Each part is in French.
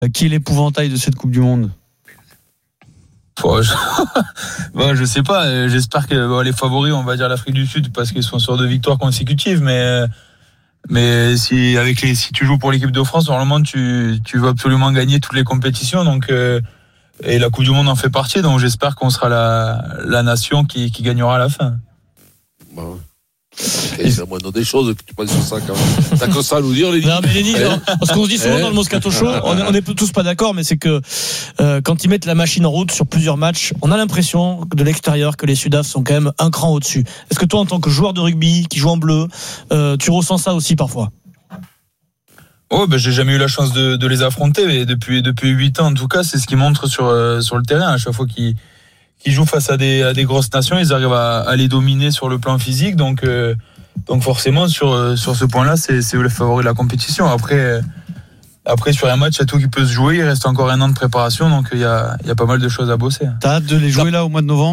Qui est l'épouvantail de cette Coupe du Monde ? Je sais pas. J'espère que les favoris, on va dire l'Afrique du Sud, parce qu'ils sont sur 2 victoires consécutives. Mais si tu joues pour l'équipe de France, normalement tu veux absolument gagner toutes les compétitions. Donc et la Coupe du Monde en fait partie. Donc j'espère qu'on sera la nation qui gagnera à la fin. Bon. C'est la moindre des choses que tu penses sur ça quand même. T'as que ça à nous dire, Lenny. Non, mais Lenny, ce qu'on se dit souvent dans le Moscato Show, on est tous pas d'accord, mais c'est que quand ils mettent la machine en route sur plusieurs matchs, on a l'impression de l'extérieur que les Sudaf sont quand même un cran au-dessus. Est-ce que toi, en tant que joueur de rugby qui joue en bleu, tu ressens ça aussi parfois ? J'ai jamais eu la chance de les affronter, mais depuis 8 ans en tout cas, c'est ce qu'ils montrent sur le terrain. À chaque fois qu'ils jouent face à des grosses nations, ils arrivent à les dominer sur le plan physique. Donc forcément, sur ce point-là, c'est eux les favoris de la compétition. Après, sur un match, il y a tout qui peut se jouer. Il reste encore 1 an de préparation, donc il y a pas mal de choses à bosser. T'as hâte de les jouer là au mois de novembre ?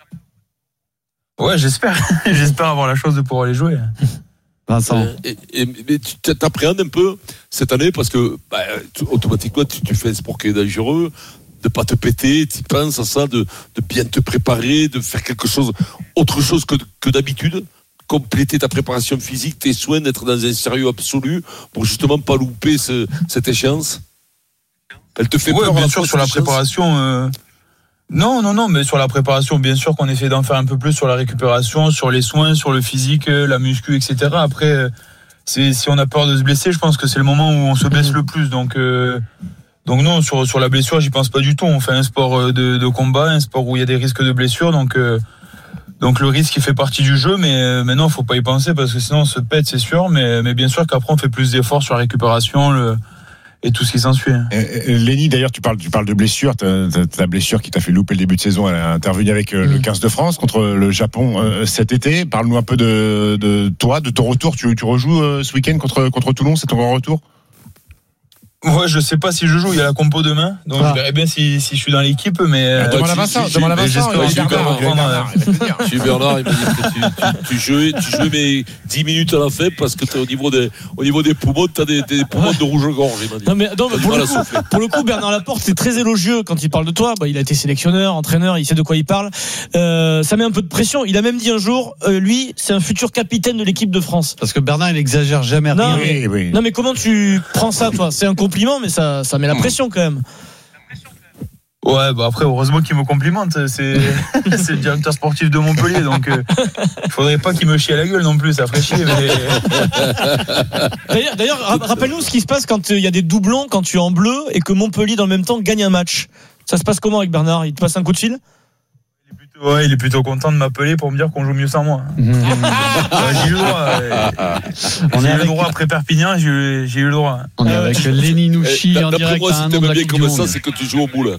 Ouais, j'espère. J'espère avoir la chance de pouvoir les jouer. Vincent. Mais tu t'appréhendes un peu cette année parce que automatiquement, tu fais un sport qui est dangereux. De pas te péter, tu penses à ça, de bien te préparer, de faire autre chose que d'habitude, compléter ta préparation physique, tes soins, d'être dans un sérieux absolu pour justement pas louper cette échéance. Elle te fait peur bien sûr sur la préparation. Non, mais sur la préparation, bien sûr qu'on essaie d'en faire un peu plus sur la récupération, sur les soins, sur le physique, la muscu, etc. Après, si on a peur de se blesser, je pense que c'est le moment où on se blesse le plus. Donc non, sur la blessure, j'y pense pas du tout. On fait un sport de combat, un sport où il y a des risques de blessure, donc le risque il fait partie du jeu, mais non, faut pas y penser parce que sinon on se pète, c'est sûr. Mais bien sûr qu'après on fait plus d'efforts sur la récupération et tout ce qui s'ensuit. Lenny, d'ailleurs, tu parles de blessure. Ta blessure qui t'a fait louper le début de saison, elle a intervenu avec le 15 de France contre le Japon cet été. Parle-nous un peu de toi, de ton retour. Tu rejoues ce week-end contre Toulon, c'est ton grand retour? Ouais, je sais pas si je joue, il y a la compo demain, donc je verrai bien si je suis dans l'équipe, mais demande à Vincent, je suis Bernard, il m'a dit que tu jouais mais 10 minutes à la fin parce que au niveau des poumons, t'as des poumons de rouge-gorge, il m'a dit. Non, mais pour le coup, Bernard Laporte, c'est très élogieux quand il parle de toi. Il a été sélectionneur, entraîneur, il sait de quoi il parle. Ça met un peu de pression. Il a même dit un jour, lui, c'est un futur capitaine de l'équipe de France. Parce que Bernard, il exagère jamais rien. Non, mais comment tu prends ça, toi? C'est un compliment, mais ça met la pression quand même. Ouais, après, heureusement qu'il me complimente. C'est le directeur sportif de Montpellier, donc il faudrait pas qu'il me chie à la gueule non plus, ça ferait chier. D'ailleurs, rappelle-nous ce qui se passe quand il y a des doublons, quand tu es en bleu et que Montpellier, dans le même temps, gagne un match. Ça se passe comment avec Bernard? Il te passe un coup de fil? Ouais, il est plutôt content de m'appeler pour me dire qu'on joue mieux sans moi. J'ai eu le droit. J'ai eu le droit après Perpignan, j'ai eu le droit. On est avec Lenny Nouchi en direct. Moi, si t'aimes bien comme ça, c'est que tu joues au boule.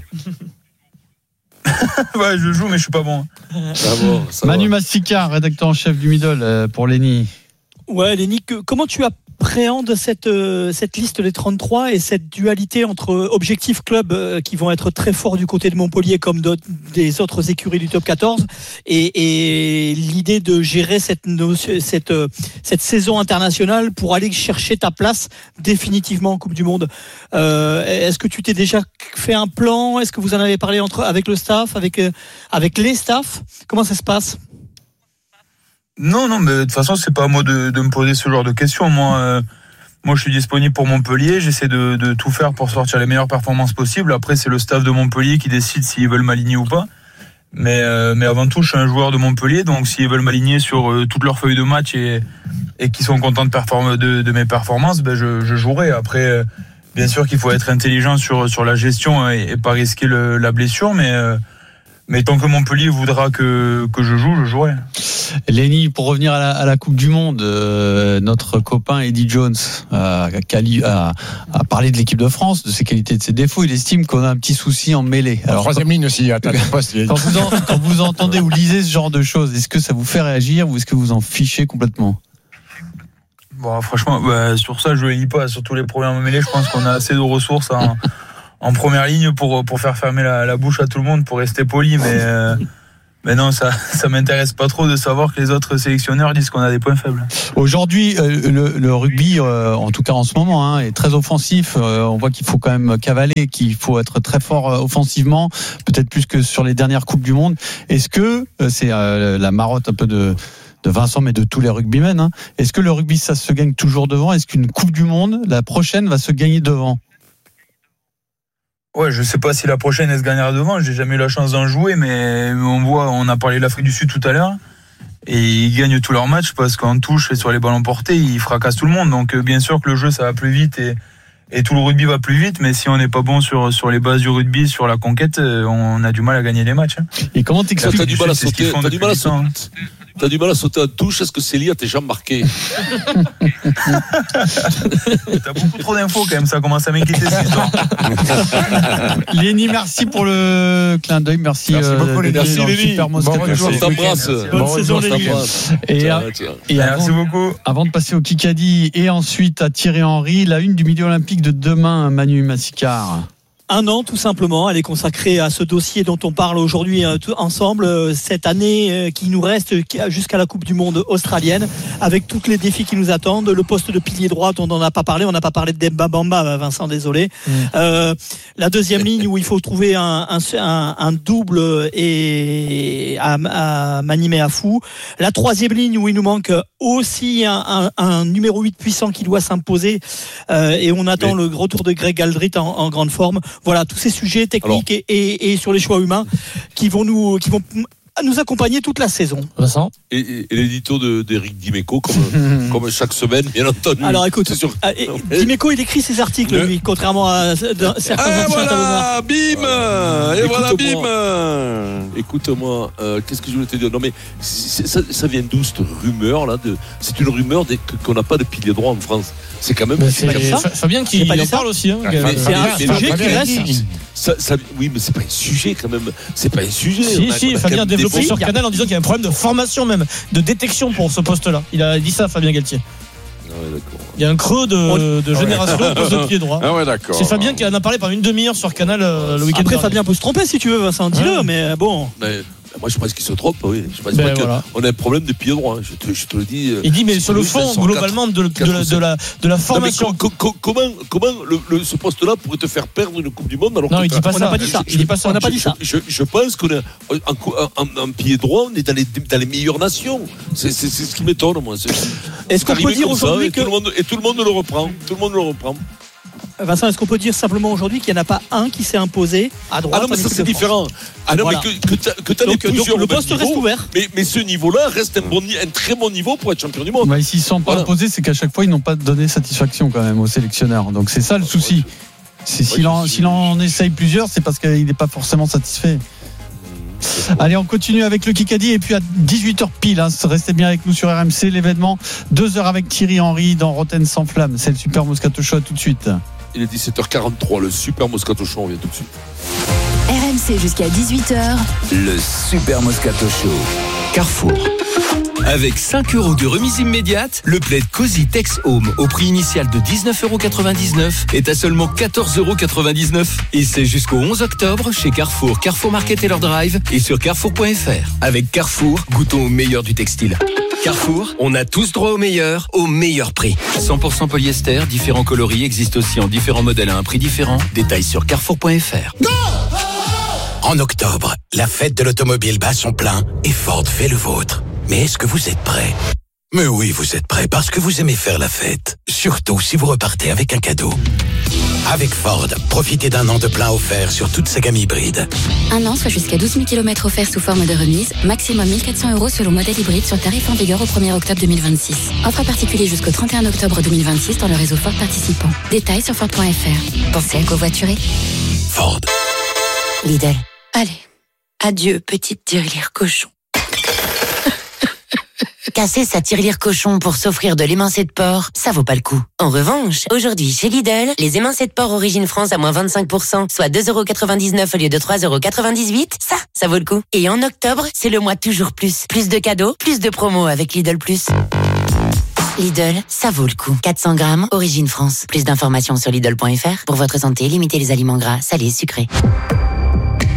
Ouais, je joue, mais je suis pas bon. Manu Mastica, rédacteur en chef du Middle pour Lenny. Ouais, Lenny, comment tu appréhendes cette liste des 33 et cette dualité entre objectifs clubs qui vont être très forts du côté de Montpellier comme des autres écuries du top 14 et l'idée de gérer cette saison internationale pour aller chercher ta place définitivement en Coupe du Monde. Est-ce que tu t'es déjà fait un plan? Est-ce que vous en avez parlé avec le staff, avec les staffs? Comment ça se passe? Non, mais de toute façon, c'est pas à moi de me poser ce genre de questions. Moi, je suis disponible pour Montpellier. J'essaie de tout faire pour sortir les meilleures performances possibles. Après, c'est le staff de Montpellier qui décide s'ils veulent m'aligner ou pas. Mais avant tout, je suis un joueur de Montpellier. Donc, s'ils veulent m'aligner sur toute leur feuille de match et qu'ils sont contents de mes performances, je jouerai. Après, bien sûr qu'il faut être intelligent sur la gestion et pas risquer la blessure. Mais tant que Montpellier voudra que je joue, je jouerai. Lenny, pour revenir à la Coupe du Monde, notre copain Eddie Jones a parlé de l'équipe de France, de ses qualités et de ses défauts. Il estime qu'on a un petit souci en mêlée. Alors, troisième ligne aussi, à ta poste. Quand vous entendez ou lisez ce genre de choses, est-ce que ça vous fait réagir ou est-ce que vous en fichez complètement? Bon, franchement, sur ça, je ne lis pas. Sur tous les problèmes mêlés, je pense qu'on a assez de ressources en première ligne pour faire fermer la bouche à tout le monde, pour rester poli, Mais non, ça m'intéresse pas trop de savoir que les autres sélectionneurs disent qu'on a des points faibles. Aujourd'hui, le rugby, en tout cas en ce moment, est très offensif. On voit qu'il faut quand même cavaler, qu'il faut être très fort offensivement, peut-être plus que sur les dernières Coupes du Monde. Est-ce que c'est la marotte un peu de Vincent, mais de tous les rugbymen, est-ce que le rugby, ça se gagne toujours devant? Est-ce qu'une Coupe du Monde, la prochaine, va se gagner devant? Ouais, je sais pas si la prochaine elle se gagnera devant. J'ai jamais eu la chance d'en jouer, mais on a parlé de l'Afrique du Sud tout à l'heure, et ils gagnent tous leurs matchs parce qu'en touche et sur les ballons portés, ils fracassent tout le monde. Donc bien sûr que le jeu ça va plus vite et tout le rugby va plus vite, mais si on n'est pas bon sur les bases du rugby, sur la conquête, on a du mal à gagner les matchs. Et comment t'expliques? T'as du mal à sauter, t'as du mal à sauter en touche. Est-ce que Célie a tes jambes marquées? T'as beaucoup trop d'infos quand même, ça commence à m'inquiéter cette histoire. Léni, merci pour le clin d'œil, merci beaucoup, Léni. Merci, Léni. Super Moscato Show. On t'embrasse. Bonne saison, Léni. Et Merci beaucoup. Avant de passer au Kikadi et ensuite à Thierry Henry, la une du Midi Olympique de demain, Manu Massicard. 1 an tout simplement, elle est consacrée à ce dossier dont on parle aujourd'hui ensemble, cette année qui nous reste jusqu'à la Coupe du Monde australienne, avec tous les défis qui nous attendent. Le poste de pilier droit dont on n'a pas parlé, on n'a pas parlé de Demba Bamba, Vincent, désolé. La deuxième ligne où il faut trouver un double et à Manimé Afou. La troisième ligne où il nous manque aussi un numéro 8 puissant qui doit s'imposer, et on attend le retour de Greg Aldrit en grande forme. Voilà, tous ces sujets techniques et sur les choix humains qui vont nous accompagner toute la saison. Vincent. Et l'édito d'Éric Dimeco, comme chaque semaine, bien entendu. Alors écoute, Dimeco, il écrit ses articles, lui, contrairement à certains Et voilà, bim. Et voilà, Écoute-moi. bim. Écoute-moi, qu'est-ce que je voulais te dire? Non, mais ça vient d'où cette rumeur là? C'est une rumeur qu'on n'a pas de pilier droit en France. C'est quand même. C'est Fabien qui en parle aussi. C'est un sujet qui reste. Oui, mais c'est pas un sujet quand même. C'est pas un sujet. Si, Fabien a développé sur Canal en disant qu'il y a un problème de formation même, de détection pour ce poste-là. Il a dit ça, Fabien Galtier. Ah ouais, d'accord. Il y a un creux de génération au poste de pied droit. Ah ouais, d'accord. C'est Fabien qui en a parlé pendant une demi-heure sur Canal le week-end Après, dernier. Fabien peut se tromper si tu veux, Vincent, dis-le, mais bon. Mais, moi, je pense qu'il se trompe, oui. Je pense Ben pas voilà. qu'on a un problème de pied droit. Je te le dis. Il dit, mais sur le fond, globalement, de la formation. Comment ce poste-là pourrait te faire perdre une Coupe du Monde alors Non, que il dit pas On ça. n'a pas dit ça. Il dit pas ça. On n'a pas dit ça. Je pense qu'on est en pied droit, on est dans les meilleures nations. C'est ce qui m'étonne, moi. Est-ce qu'on peut dire aujourd'hui que. Tout le monde le reprend. Tout le monde le reprend. Vincent, est-ce qu'on peut dire simplement aujourd'hui qu'il n'y en a pas un qui s'est imposé à droite? Ah non, mais ça c'est différent. Ah non, Voilà. mais que tu as des plusieurs donc le au même poste reste niveau, ouvert. mais ce niveau-là reste un très bon niveau pour être champion du monde. Bah, s'ils ne sont pas Voilà. imposés, c'est qu'à chaque fois, ils n'ont pas donné satisfaction quand même aux sélectionneurs. Donc c'est ça le souci. S'il en essaye plusieurs, c'est parce qu'il n'est pas forcément satisfait. Allez, on continue avec le Kikadi et puis à 18h pile, restez bien avec nous sur RMC, l'événement 2h avec Thierry Henry dans Rotten sans flamme. C'est le Super Moscato Show, tout de suite. Il est 17h43, le Super Moscato Show, on vient tout de suite. RMC jusqu'à 18h. Le Super Moscato Show. Carrefour. Avec 5 € de remise immédiate, le plaid Cozy Tex Home au prix initial de 19,99 € est à seulement 14,99 €. Et c'est jusqu'au 11 octobre chez Carrefour, Carrefour Market Taylor Drive et sur carrefour.fr. Avec Carrefour, goûtons au meilleur du textile. Carrefour, on a tous droit au meilleur prix. 100% polyester, différents coloris existent aussi en différents modèles à un prix différent. Détails sur carrefour.fr. En octobre, la fête de l'automobile bat son plein et Ford fait le vôtre. Mais est-ce que vous êtes prêts? Mais oui, vous êtes prêts parce que vous aimez faire la fête. Surtout si vous repartez avec un cadeau. Avec Ford, profitez d'un an de plein offert sur toute sa gamme hybride. Un an, soit jusqu'à 12 000 km offerts sous forme de remise. Maximum 1 400 € selon modèle hybride sur tarif en vigueur au 1er octobre 2026. Offre particulier jusqu'au 31 octobre 2026 dans le réseau Ford participant. Détails sur Ford.fr. Pensez à covoiturer. Ford. Lidl. Allez. Adieu, petite tirelire cochon. Casser sa tirelire cochon pour s'offrir de l'émincé de porc, ça vaut pas le coup. En revanche, aujourd'hui chez Lidl, les émincés de porc Origine France à moins 25%, soit 2,99 € au lieu de 3,98 €, ça vaut le coup. Et en octobre, c'est le mois toujours plus. Plus de cadeaux, plus de promos avec Lidl+. Lidl, ça vaut le coup. 400 grammes, Origine France. Plus d'informations sur Lidl.fr. Pour votre santé, limitez les aliments gras, salés, sucrés.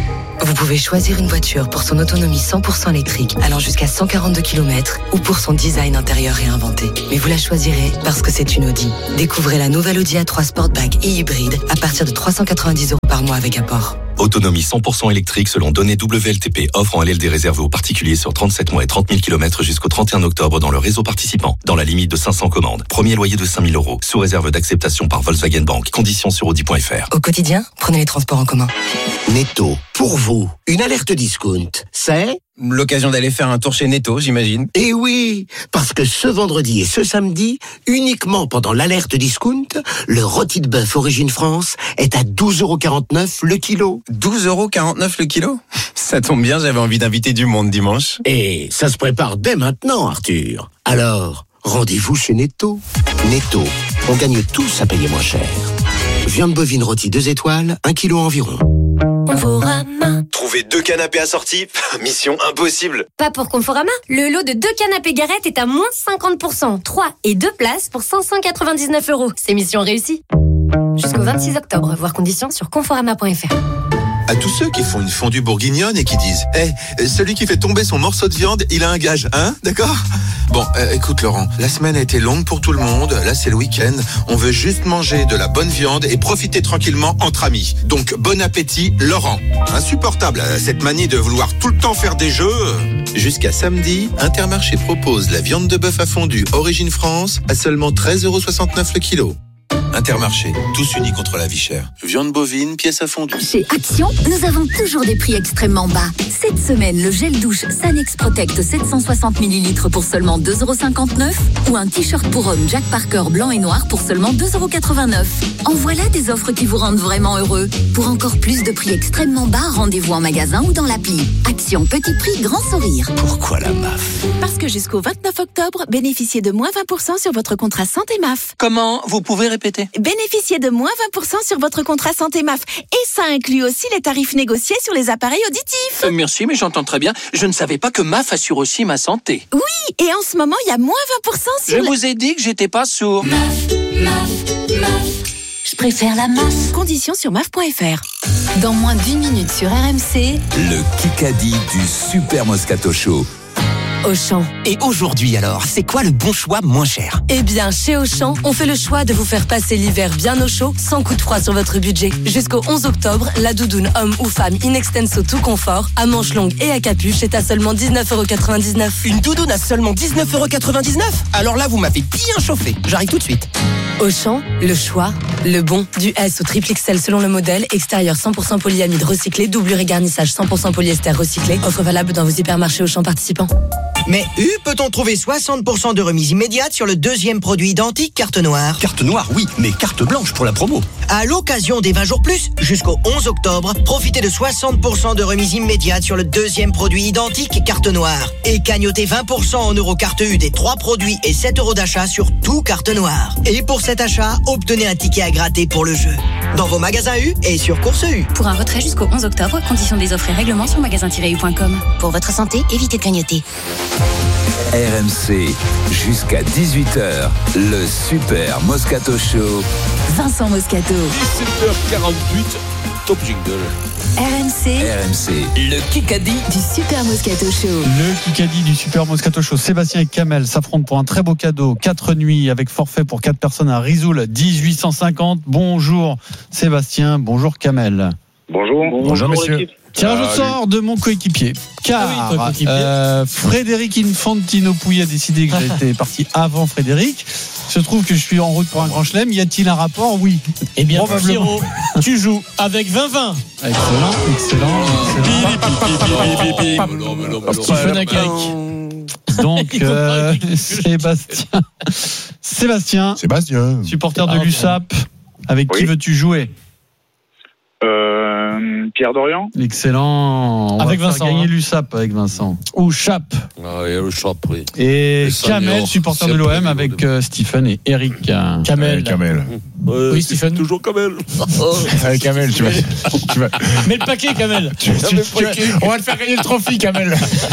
Vous pouvez choisir une voiture pour son autonomie 100% électrique, allant jusqu'à 142 km, ou pour son design intérieur réinventé. Mais vous la choisirez parce que c'est une Audi. Découvrez la nouvelle Audi A3 Sportback et hybride à partir de 390 € par mois avec apport. Autonomie 100% électrique selon données WLTP. Offre en LLD réservée aux particuliers sur 37 mois et 30 000 km jusqu'au 31 octobre dans le réseau participant. Dans la limite de 500 commandes. Premier loyer de 5 000 €. Sous réserve d'acceptation par Volkswagen Bank. Conditions sur Audi.fr. Au quotidien, prenez les transports en commun. Netto, pour vous, une alerte discount, c'est l'occasion d'aller faire un tour chez Netto, j'imagine. Eh oui, parce que ce vendredi et ce samedi, uniquement pendant l'alerte discount, le rôti de bœuf Origine France est à 12,49 € le kilo. 12,49 € le kilo ? Ça tombe bien, j'avais envie d'inviter du monde dimanche. Et ça se prépare dès maintenant, Arthur. Alors, rendez-vous chez Netto. Netto, on gagne tous à payer moins cher. Viande bovine rôtie 2 étoiles, 1 kilo environ. Conforama. Trouver 2 canapés assortis, mission impossible. Pas pour Conforama. Le lot de 2 canapés Garrett est à moins 50%. 3 et 2 places pour 599 €. C'est mission réussie. Jusqu'au 26 octobre. Voir conditions sur conforama.fr. À tous ceux qui font une fondue bourguignonne et qui disent celui qui fait tomber son morceau de viande, il a un gage, hein, d'accord? Bon, écoute Laurent, la semaine a été longue pour tout le monde, là c'est le week-end, on veut juste manger de la bonne viande et profiter tranquillement entre amis. Donc bon appétit Laurent. Insupportable cette manie de vouloir tout le temps faire des jeux. Jusqu'à samedi, Intermarché propose la viande de bœuf à fondu Origine France à seulement 13,69 € le kilo. Intermarché, tous unis contre la vie chère. Viande bovine, pièce à fondue. Chez Action, nous avons toujours des prix extrêmement bas. Cette semaine, le gel douche Sanex Protect 760 ml pour seulement 2,59 € ou un t-shirt pour homme Jack Parker blanc et noir pour seulement 2,89 €. En voilà des offres qui vous rendent vraiment heureux. Pour encore plus de prix extrêmement bas, rendez-vous en magasin ou dans l'appli. Action, petit prix, grand sourire. Pourquoi la MAF? Parce que jusqu'au 29 octobre, bénéficiez de moins 20% sur votre contrat santé MAF. Comment? Vous pouvez répéter? Bénéficiez de moins 20% sur votre contrat santé MAF. Et ça inclut aussi les tarifs négociés sur les appareils auditifs. Merci, mais j'entends très bien. Je ne savais pas que MAF assure aussi ma santé. Oui, et en ce moment, il y a moins 20% sur... Je vous ai dit que j'étais pas sourd. MAF. Je préfère la MAF. Conditions sur MAF.fr. Dans moins d'1 minute sur RMC, Le Kikadi du Super Moscato Show. Auchan. Et aujourd'hui alors, c'est quoi le bon choix moins cher? Eh bien, chez Auchan, on fait le choix de vous faire passer l'hiver bien au chaud, sans coup de froid sur votre budget. Jusqu'au 11 octobre, la doudoune homme ou femme in extenso tout confort, à manches longues et à capuche est à seulement 19,99 €. Une doudoune à seulement 19,99 €? Alors là, vous m'avez bien chauffé. J'arrive tout de suite. Auchan, le choix, le bon. Du S au triple XL selon le modèle, extérieur 100% polyamide recyclé, doublure et garnissage 100% polyester recyclé. Offre valable dans vos hypermarchés Auchan participants. Mais peut-on trouver 60% de remise immédiate sur le deuxième produit identique carte noire? Carte noire, oui, mais carte blanche pour la promo. À l'occasion des 20 jours plus, jusqu'au 11 octobre, profitez de 60% de remise immédiate sur le deuxième produit identique carte noire. Et cagnotez 20% en euros carte U des 3 produits et 7 € d'achat sur tout carte noire. Et pour cet achat, obtenez un ticket à gratter pour le jeu. Dans vos magasins U et sur Course U. Pour un retrait jusqu'au 11 octobre, conditions des offres et règlements sur magasin-u.com. Pour votre santé, évitez de clignoter. RMC, jusqu'à 18h, le Super Moscato Show. Vincent Moscato. 17h48, top jingle. RMC, le Kikadi du Super Moscato Show. Le Kikadi du Super Moscato Show. Sébastien et Kamel s'affrontent pour un très beau cadeau. 4 nuits avec forfait pour 4 personnes à Risoul, 1850. Bonjour Sébastien, bonjour Kamel. Bonjour messieurs. Tirage au sort de mon coéquipier. Car Frédéric Infantino Pouillet a décidé que j'étais parti avant Frédéric. Il se trouve que je suis en route pour un grand chelem. Y a-t-il un rapport? Oui. Eh bien, Pierrot, tu joues avec 20-20. Excellent. Stephen Hackett. Donc, Sébastien, supporter de l'USAP, avec qui veux-tu jouer? Pierre Dorian. Excellent. On avec va Vincent. faire gagner l'USAP avec Vincent. Ou Chap. Ah, et le Chap, oui. Et Kamel, seniors, supporter c'est de l'OM, après, avec Stephen et Eric. Kamel. Oui, Stephen. Toujours Kamel. Avec Kamel, tu vas. Mets le paquet, Kamel. On va te faire gagner le trophée, Kamel.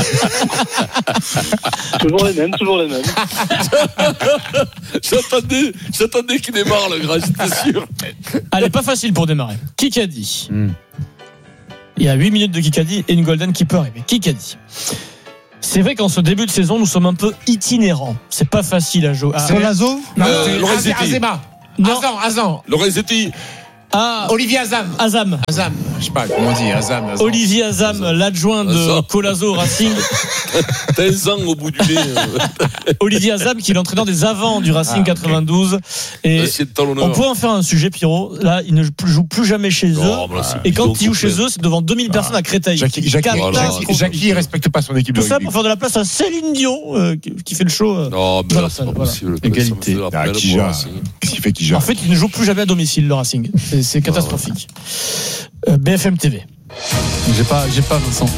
Toujours les mêmes. J'attendais qu'il démarre le grand, j'étais sûr. Allez, pas facile pour démarrer. Qui a dit Il y a 8 minutes de Kikadi et une golden qui peut arriver. Kikadi. C'est vrai qu'en ce début de saison, nous sommes un peu itinérants. C'est pas facile à jouer. Colazo Azema. Non. Azam. Lorenzetti. Olivier Azam. Je sais pas comment on dit. Azam. Olivier Azam, l'adjoint de Colazo au Racing. T'as un zang au bout du nez. Olivier Azam, qui est l'entraîneur des avants du Racing 92. Et on pourrait en faire un sujet, Pierrot. Là, il ne joue plus jamais chez eux. Et quand il joue chez eux, c'est devant 2000 personnes à Créteil. Jackie, il respecte pas son équipe. Tout ça pour faire de la place à Céline Dion, qui fait le show. Non, mais là, c'est pas possible. Égalité. Qu'est-ce qu'il fait, Kija ? En fait, il ne joue plus jamais à domicile, le Racing. C'est catastrophique. BFM TV. J'ai pas Vincent.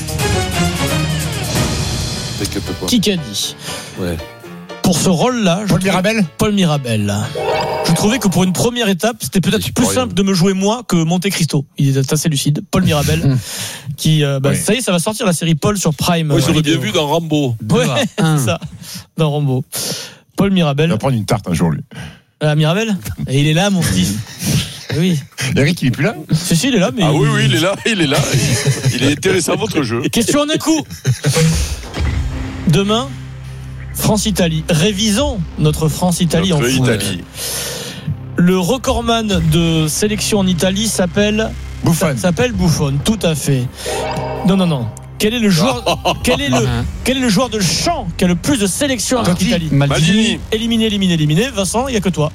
Kikadi. Ouais. Pour ce rôle-là, Paul Mirabel. Je trouvais que pour une première étape, c'était peut-être plus simple de me jouer moi que Monte Cristo. Il est assez lucide. Paul Mirabel, qui, ça y est, ça va sortir la série Paul sur Prime. Oui, j'aurais bien vu dans Rambo. Ouais, c'est ça. Dans Rambo. Paul Mirabel. Il va prendre une tarte un jour, lui. Mirabel. Et il est là, mon fils. Oui. Eric, il est plus là ? Si, il est là, mais. Ah oui, il est là. Il est intéressant, votre jeu. Question en un coup. Demain, France-Italie. Révisons notre France-Italie en foot. Le recordman de sélection en Italie s'appelle Buffon, tout à fait. Non. Quel est le joueur de chant qui a le plus de sélections en Italie ? Maldini. Éliminé. Vincent, il n'y a que toi.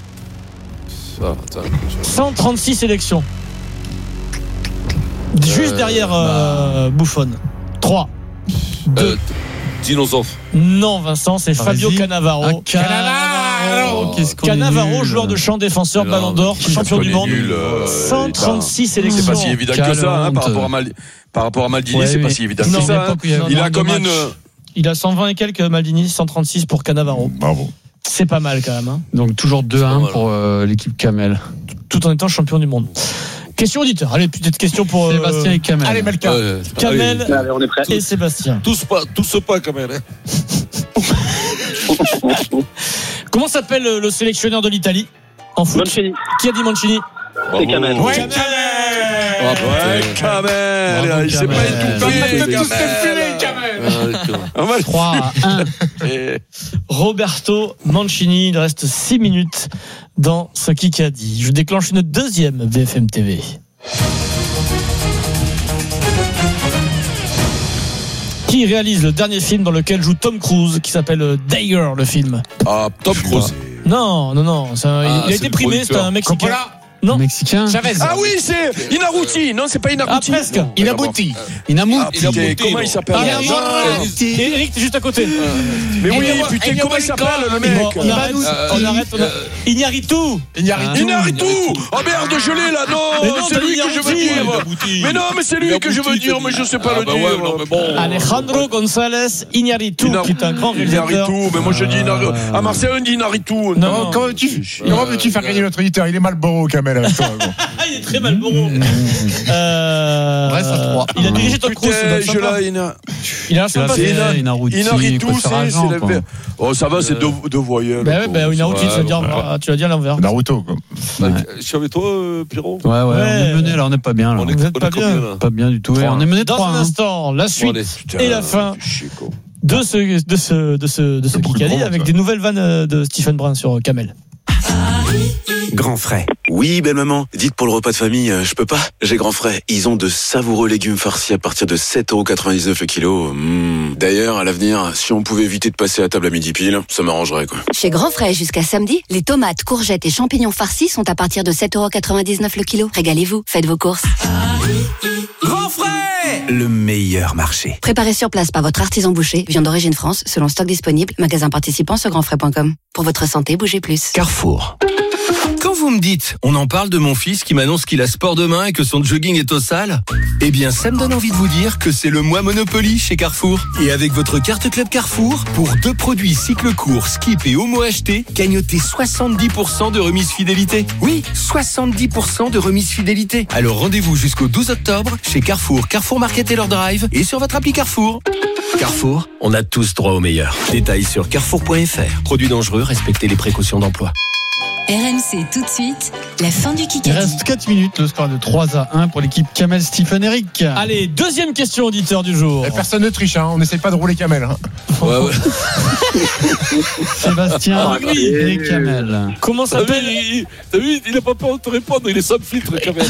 136 sélections. Juste derrière Buffon. 3, 2. Dinosaure. Non, Vincent, c'est Fabio Cannavaro. Cannavaro, joueur de champ, défenseur, ballon d'or, champion du monde. 136 sélections. C'est pas si évident que ça, par rapport à Maldini, c'est pas si évident que ça. Il a combien de. Il a 120 et quelques, Maldini, 136 pour Cannavaro. Bravo. C'est pas mal quand même. Donc toujours 2-1 pour l'équipe Kamel. Tout en étant champion du monde. Question auditeur. Allez, petite question pour Sébastien et Kamel. Allez, Melka. Kamel Allez, on est prêt. et Sébastien. Tous pas, Kamel. Comment s'appelle le sélectionneur de l'Italie en foot ? Mancini. Qui a dit Mancini ? C'est Kamel. Kamel. Il s'est pas étouffé. 3-1. Roberto Mancini. Il reste 6 minutes dans ce Kikadi. Je déclenche une deuxième BFM TV. Qui réalise le dernier film dans lequel joue Tom Cruise, qui s'appelle Dagger, le film ? Tom Cruise. Non. Il a été primé, c'est un Mexicain. Non. Mexicain. Chavez. Ah oui, c'est Inaruti. Non, c'est pas Inaruti. Ah, presque. Inamuti. Comment il s'appelle ? Eric, t'es juste à côté. Mais oui, putain, comment il s'appelle le mec ? On arrête. Iñárritu. Oh merde, je l'ai là, non, c'est lui que je veux dire. Mais non, mais c'est lui que je veux dire, mais je sais pas le dire. Alejandro González Iñárritu, qui est un grand réalisateur. Mais moi je dis à Marseille on dit Iñárritu. Non, comment veux-tu faire gagner notre auditeur ? Il est Malboro, Kamel, avec toi. Il est très Malboro. Reste à 3. Il a dirigé Tom Cruise. Il a sympa. Iñárritu, c'est oh, ça va, c'est deux voyelles. Iñárritu, tu vas dire l'envers. Naruto, quoi. Je suis avec toi, Pierrot. Ouais, on est mené là, on n'est pas bien. Vous n'êtes pas bien. Pas bien du tout. On est mené 3. Dans un instant, la suite et la fin de ce Kikadi avec des nouvelles vannes de Stephen Brun sur Kamel. Grand Frais. Oui, belle maman. Dites pour le repas de famille, je peux pas. J'ai Grand Frais. Ils ont de savoureux légumes farcis à partir de 7,99€ le kilo. D'ailleurs, à l'avenir, si on pouvait éviter de passer à table à midi pile, ça m'arrangerait, quoi. Chez Grand Frais, jusqu'à samedi, les tomates, courgettes et champignons farcis sont à partir de 7,99€ le kilo. Régalez-vous, faites vos courses. Grand Frais, le meilleur marché. Préparé sur place par votre artisan boucher, viande d'origine France, selon stock disponible, magasin participant sur grandfrais.com. Pour votre santé, bougez plus. Carrefour. Quand vous me dites, on en parle de mon fils qui m'annonce qu'il a sport demain et que son jogging est au sale, eh bien ça me donne envie de vous dire que c'est le mois Monopoly chez Carrefour. Et avec votre carte Club Carrefour, pour 2 produits cycle court, skip et homo achetés, gagnotez 70% de remise fidélité. Oui, 70% de remise fidélité. Alors rendez-vous jusqu'au 12 octobre chez Carrefour, Carrefour Market et leur drive et sur votre appli Carrefour. Carrefour, on a tous droit au meilleur. Détails sur carrefour.fr. Produits dangereux, respectez les précautions d'emploi. RMC tout de suite, la fin du Il Kikadi. reste 4 minutes, le score de 3-1 pour l'équipe Kamel, Stephen, Eric. Allez, deuxième question auditeur du jour. Et personne ne triche, hein. On n'essaie pas de rouler Kamel. Hein. Ouais. Sébastien et Kamel. Comment s'appelle T'as vu, il n'a pas peur de te répondre, il est sans filtre quand même.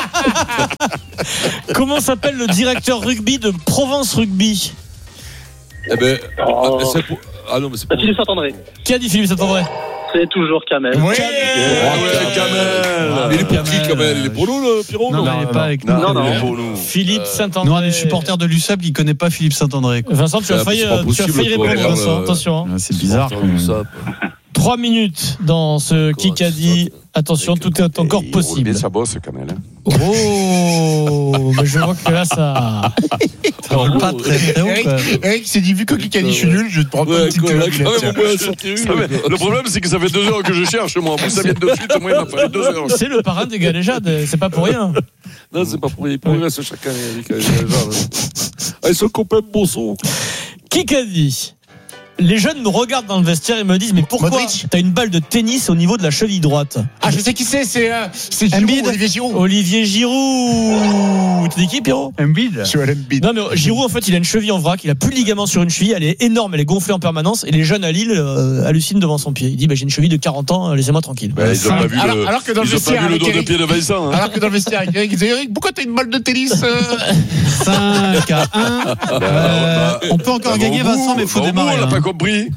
Comment s'appelle le directeur rugby de Provence Rugby? Eh ben, c'est pour... Ah non, mais c'est pour... Philippe Saint-André. Qui a dit Philippe Saint-André? C'est toujours Kamel. Ouais, Kamel. Il est pour qui, Kamel? Il est pour nous, le Pierrot? Non, il n'est pas avec nous. Non. Philippe Saint-André. Nous, on est supporters de l'USAP qui ne connaît pas Philippe Saint-André. Vincent, tu as failli répondre, Vincent. Attention. C'est bizarre. 3 minutes dans ce Kikadi. Attention, tout est encore possible. Ça bosse, Kamel. Oh, mais je vois que là, ça roule pas très haut. Eric s'est dit, vu que Kikadi, je suis nul, je vais te prendre une petite Le problème, c'est que ça fait 2 heures que je cherche, moi. Vous, ça vient de suite, moi, il m'a fallu 2 heures. C'est le parrain des Galéjades, c'est pas pour rien. Non, c'est pas pour rien. Il progresse chaque année, Eric. Ils sont copains Bosson. Kikadi. Les jeunes me regardent dans le vestiaire et me disent, mais pourquoi t'as une balle de tennis au niveau de la cheville droite? Ah, je sais qui c'est Giroud, Olivier Giroud. Olivier Giroud. T'es qui, Pierrot? Embiid. Je suis à l'Embiid. Non, mais Giroud, en fait, il a une cheville en vrac, il a plus de ligament sur une cheville, elle est énorme, elle est gonflée en permanence, et les jeunes à Lille hallucinent devant son pied. Il dit, j'ai une cheville de 40 ans, laissez-moi tranquille. Ils ont pas vu alors que dans le vestiaire, le doigt de pied de Vincent. Alors que dans le vestiaire, Eric disait, Eric, pourquoi t'as une balle de tennis 5-1. On peut encore gagner, Vincent, mais il faut démarrer. On l'a pas compris.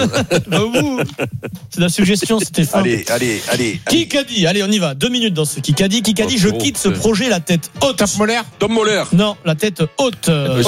C'est la suggestion, c'était fin. Allez. Kikadi, allez, on y va. 2 minutes dans ce Kikadi. Kikadi, je quitte ce projet la tête haute. Tom Moller. Non, la tête haute.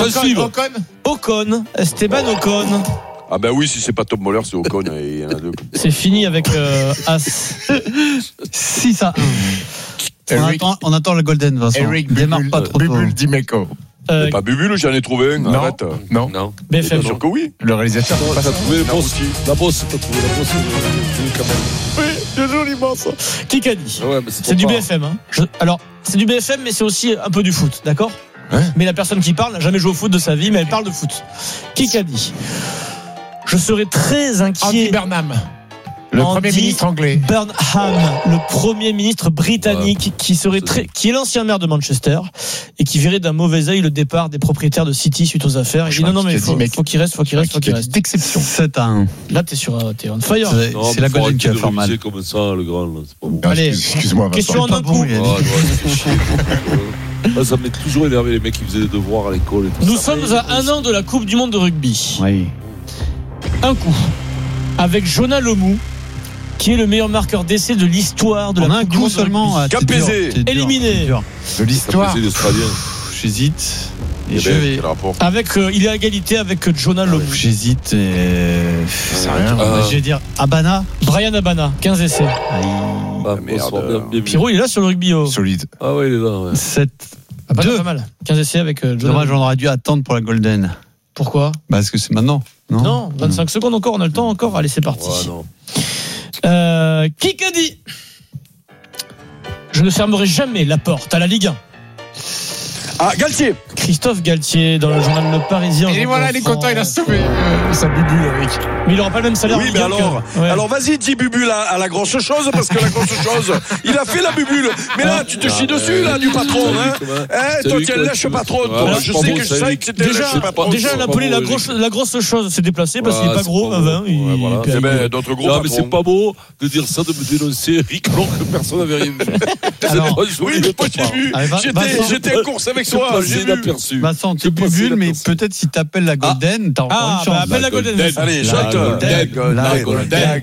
Ocon. Esteban Ocon. Ah ben oui, si c'est pas Tom Moller, c'est Ocon. Il y en a 2. C'est fini avec As. 6-1. On attend le Golden, Vincent. Eric démarre pas trop tôt. Bubul Dimeco. Pas Bubule, j'en ai trouvé un. Non. Arrête. Non. BFM. Bien sûr que oui. Le réalisateur. T'as trouvé la bosse, t'as trouvé la bosse. Quand même. Oui, c'est joliment ça. Kikadi. Ouais, c'est du BFM. Hein. Alors, c'est du BFM, mais c'est aussi un peu du foot, d'accord? Mais la personne qui parle n'a jamais joué au foot de sa vie, mais elle parle de foot. Kikadi. Je serais très inquiet. Andy Burnham. Le Premier ministre anglais. Burnham, le Premier ministre britannique, qui est l'ancien maire de Manchester et qui verrait d'un mauvais œil le départ des propriétaires de City suite aux affaires. Il dit non, mais faut qu'il reste. D'exception. 7-1. Là, t'es on fire. C'est la Golden qui va faire mal. Comme ça, le grand, là, c'est pas bon. Allez, excuse-moi, question en un coup. Ça m'est toujours énervé les mecs qui faisaient des devoirs à l'école. Nous sommes à 1 an de la Coupe du Monde de rugby. Oui. Un coup. Avec Jonah Lomou, qui est le meilleur marqueur d'essai de l'histoire de la Coupe du Monde seulement. Capézé. Éliminé. De l'histoire. J'hésite. Et je vais. Il est à égalité avec Jonah Lomou. J'hésite. C'est rien. Je vais dire Abana. Brian Abana, 15 essais. Pierrot, il est là sur le rugby. Solide. Ah ouais, il est là. 7. Pas mal. 15 essais avec Jonah. Dommage, on aurait dû attendre pour la Golden. Pourquoi? Parce que c'est maintenant. Non, 25 secondes encore, on a le temps encore. Allez, c'est parti. Kikadi. Je ne fermerai jamais la porte à la Ligue 1. Ah, Galtier. Christophe Galtier dans le journal Le Parisien. Et voilà, il est content, il a sauvé sa bubule, Eric. Mais il n'aura pas le même salaire. Oui, mais alors vas-y, dis bubule à la grosse chose, parce que la grosse chose, il a fait la bubule. Mais là, tu te chies dessus, là, du patron, hein. Toi, tu es le lèche patron. Je sais que je savais que c'était le lèche patron. Déjà, elle a appelé la grosse chose, s'est déplacée parce qu'il n'est pas gros, à 20. D'autres gros non, mais c'est pas beau de dire ça, de me dénoncer, Eric, alors que personne n'avait rien vu. Oui, moi j'ai vu. J'étais en course avec toi, j'ai vu. Vincent, tu bubules, mais peut-être si t'appelles la Golden, t'as encore une chance. Appelle la Golden. Allez, chante. La Golden. Elle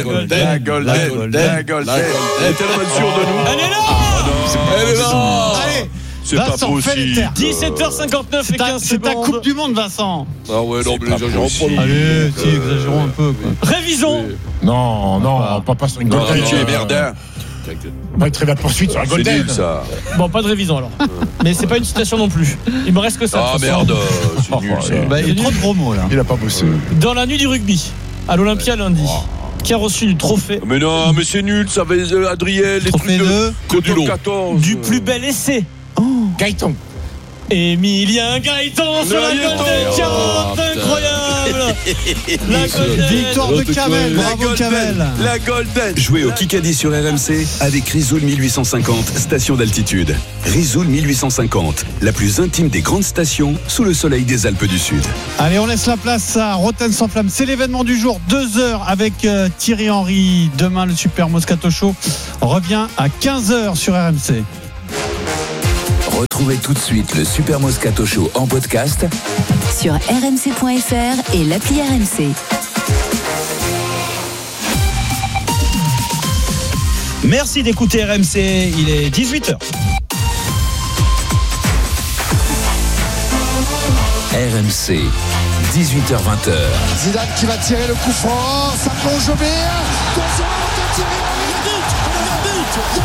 est tellement sûre de nous. Elle est là. Elle est là. Allez. C'est pas possible. 17h59 et 15 C'est ta Coupe du Monde, Vincent. Ah ouais, non, mais exagérons pas. Allez, exagérons un peu. Révisons. Non, on peut pas sur une Golden. Tu es merdin. On va être très bien poursuite sur la Golden. C'est nul, ça. Bon, pas de révision alors. Mais c'est pas une citation non plus. Il me reste que ça. Ah merde, c'est nul ça. Il y a trop de gros mots là. Il a pas bossé. Dans la nuit du rugby, à l'Olympia lundi, qui a reçu du trophée. Mais non, mais c'est nul, ça va Adriel, les trucs de top 14. Du plus bel essai. Gaëtan. Emilien Gaëtan sur la Golden Carotte, incroyable. La Golden. Victoire de Kamel, bravo Kamel. La Golden. Jouez au Kikadi sur RMC avec Rizoul 1850, station d'altitude. Rizoul 1850, la plus intime des grandes stations sous le soleil des Alpes du Sud. Allez, on laisse la place à Rotten sans flamme. C'est l'événement du jour, 2h avec Thierry Henry. Demain, le Super Moscato Show revient à 15h sur RMC. Retrouvez tout de suite le Super Moscato Show en podcast sur rmc.fr et l'appli RMC. Merci d'écouter RMC, il est 18h. RMC, 18h-20h. Zidane qui va tirer le coup franc, ça plonge au but. Attention, Thierry Henry,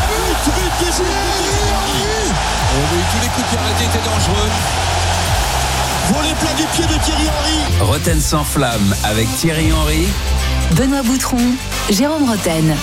Tous les coups qui arrêtés étaient dangereux. Volet plein du pied de Thierry Henry. Rotten sans flamme avec Thierry Henry. Benoît Boutron, Jérôme Rotten.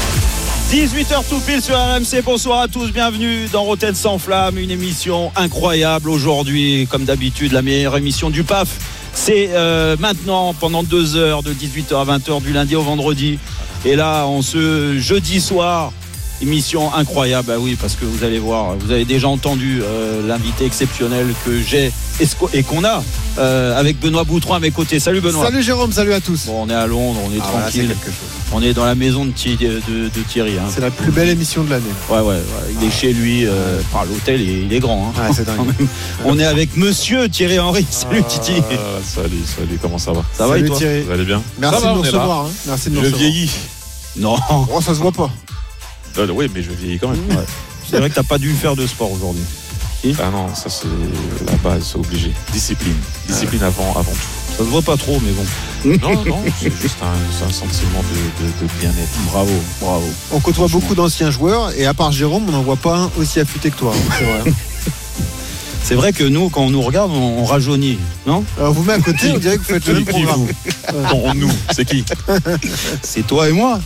18h tout pile sur RMC, bonsoir à tous, bienvenue dans Rotten sans flamme, une émission incroyable aujourd'hui, comme d'habitude, la meilleure émission du PAF. C'est maintenant pendant 2 heures, de 18h à 20h, du lundi au vendredi. Et là, en ce jeudi soir, émission incroyable, bah oui, parce que vous allez voir, vous avez déjà entendu l'invité exceptionnel que j'ai et qu'on a avec Benoît Boutron à mes côtés. Salut Benoît. Salut Jérôme, salut à tous. Bon, on est à Londres, on est tranquille. On est dans la maison de Thierry. Hein. C'est la plus belle émission de l'année. Ouais. Il est chez lui, par l'hôtel, il est grand. Hein. Ouais, c'est dingue. On est avec monsieur Thierry Henry. Salut Titi. Salut, comment ça va? Ça va et toi? Thierry. Vous allez bien? Merci de nous recevoir. Hein. Merci de nous recevoir. Je vieillis. Non. Oh, ça se voit pas. Oui, mais je vieillis quand même. Ouais. C'est vrai que t'as pas dû faire de sport aujourd'hui. Ah non, ça c'est la base, c'est obligé. Discipline avant tout. Ça se voit pas trop, mais bon. Non, c'est juste un sentiment de bien-être. Bravo. On côtoie beaucoup d'anciens joueurs et à part Jérôme, on n'en voit pas un aussi affûté que toi. C'est vrai. C'est vrai que nous, quand on nous regarde, on rajeunit, non? Alors vous met à côté, on dirait que vous faites le même programme. Non, nous, c'est qui? C'est toi et moi.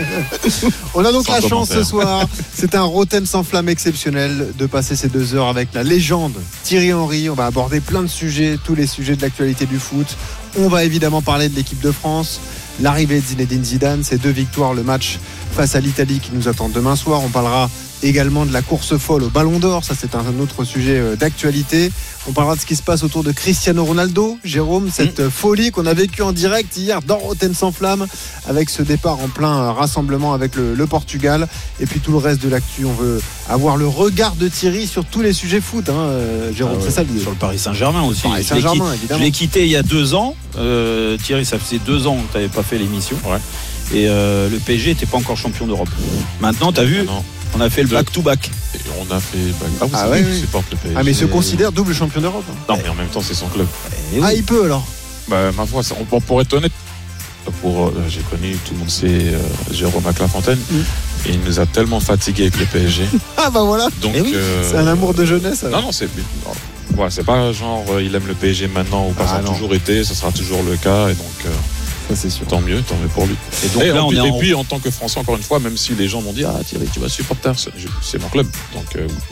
On a donc la chance ce soir, c'est un Rotten sans flamme exceptionnel de passer ces 2 heures avec la légende Thierry Henry. On va aborder plein de sujets, tous les sujets de l'actualité du foot. On va évidemment parler de l'équipe de France, l'arrivée de Zinedine Zidane, ses 2 victoires, le match face à l'Italie qui nous attend demain soir. On parlera également de la course folle au Ballon d'Or, ça c'est un autre sujet d'actualité. On parlera de ce qui se passe autour de Cristiano Ronaldo, Jérôme, cette folie qu'on a vécue en direct hier dans Rotten sans flamme avec ce départ en plein rassemblement avec le Portugal, et puis tout le reste de l'actu. On veut avoir le regard de Thierry sur tous les sujets foot, hein, Jérôme, c'est ça l'idée. Sur le Paris Saint-Germain aussi. Paris Saint-Germain, évidemment. Je l'ai quitté il y a 2 ans. Thierry, ça faisait 2 ans que tu n'avais pas fait l'émission. Ouais. Et le PSG n'était pas encore champion d'Europe. Maintenant, tu as vu, on a fait le back-to-back. Et on a fait back. Ah oui. Supporte le PSG. Ah mais il se considère double champion d'Europe. Non, mais en même temps, c'est son club. Ah, il peut alors. Bah, ma foi, pour être honnête, j'ai connu, tout le monde sait, Jérôme Clairefontaine, et il nous a tellement fatigués avec le PSG. Ah bah voilà. Donc, c'est un amour de jeunesse. Alors. Non, c'est pas genre il aime le PSG maintenant ou pas, ça a toujours été, ça sera toujours le cas, et donc ça c'est sûr. Tant mieux pour lui. Et donc là, puis en tant que Français, encore une fois, même si les gens m'ont dit Thierry, tu vas supporter, c'est mon club, donc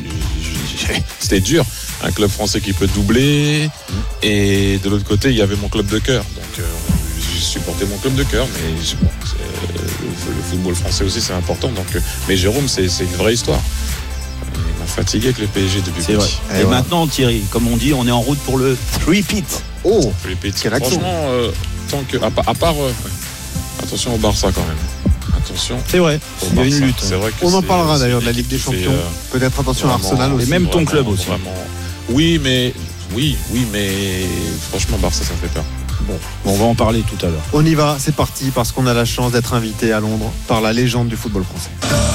c'était dur, un club français qui peut doubler, et de l'autre côté il y avait mon club de cœur, donc j'ai supporté mon club de cœur, mais le football français aussi c'est important, donc mais Jérôme c'est une vraie histoire. Il m'a fatigué avec le PSG depuis petit. Vrai. Et voilà. Maintenant Thierry, comme on dit, on est en route pour le repeat. Oh, quel accent. Franchement, tant que à part attention au Barça quand même. Attention. C'est vrai. Il y a une lutte. C'est vrai que on en parlera d'ailleurs de la Ligue des Champions. Peut-être attention à Arsenal aussi. Et même ton club aussi. Vraiment. Oui, mais franchement Barça ça me fait peur. Bon, on va en parler tout à l'heure. On y va, c'est parti, parce qu'on a la chance d'être invité à Londres par la légende du football français.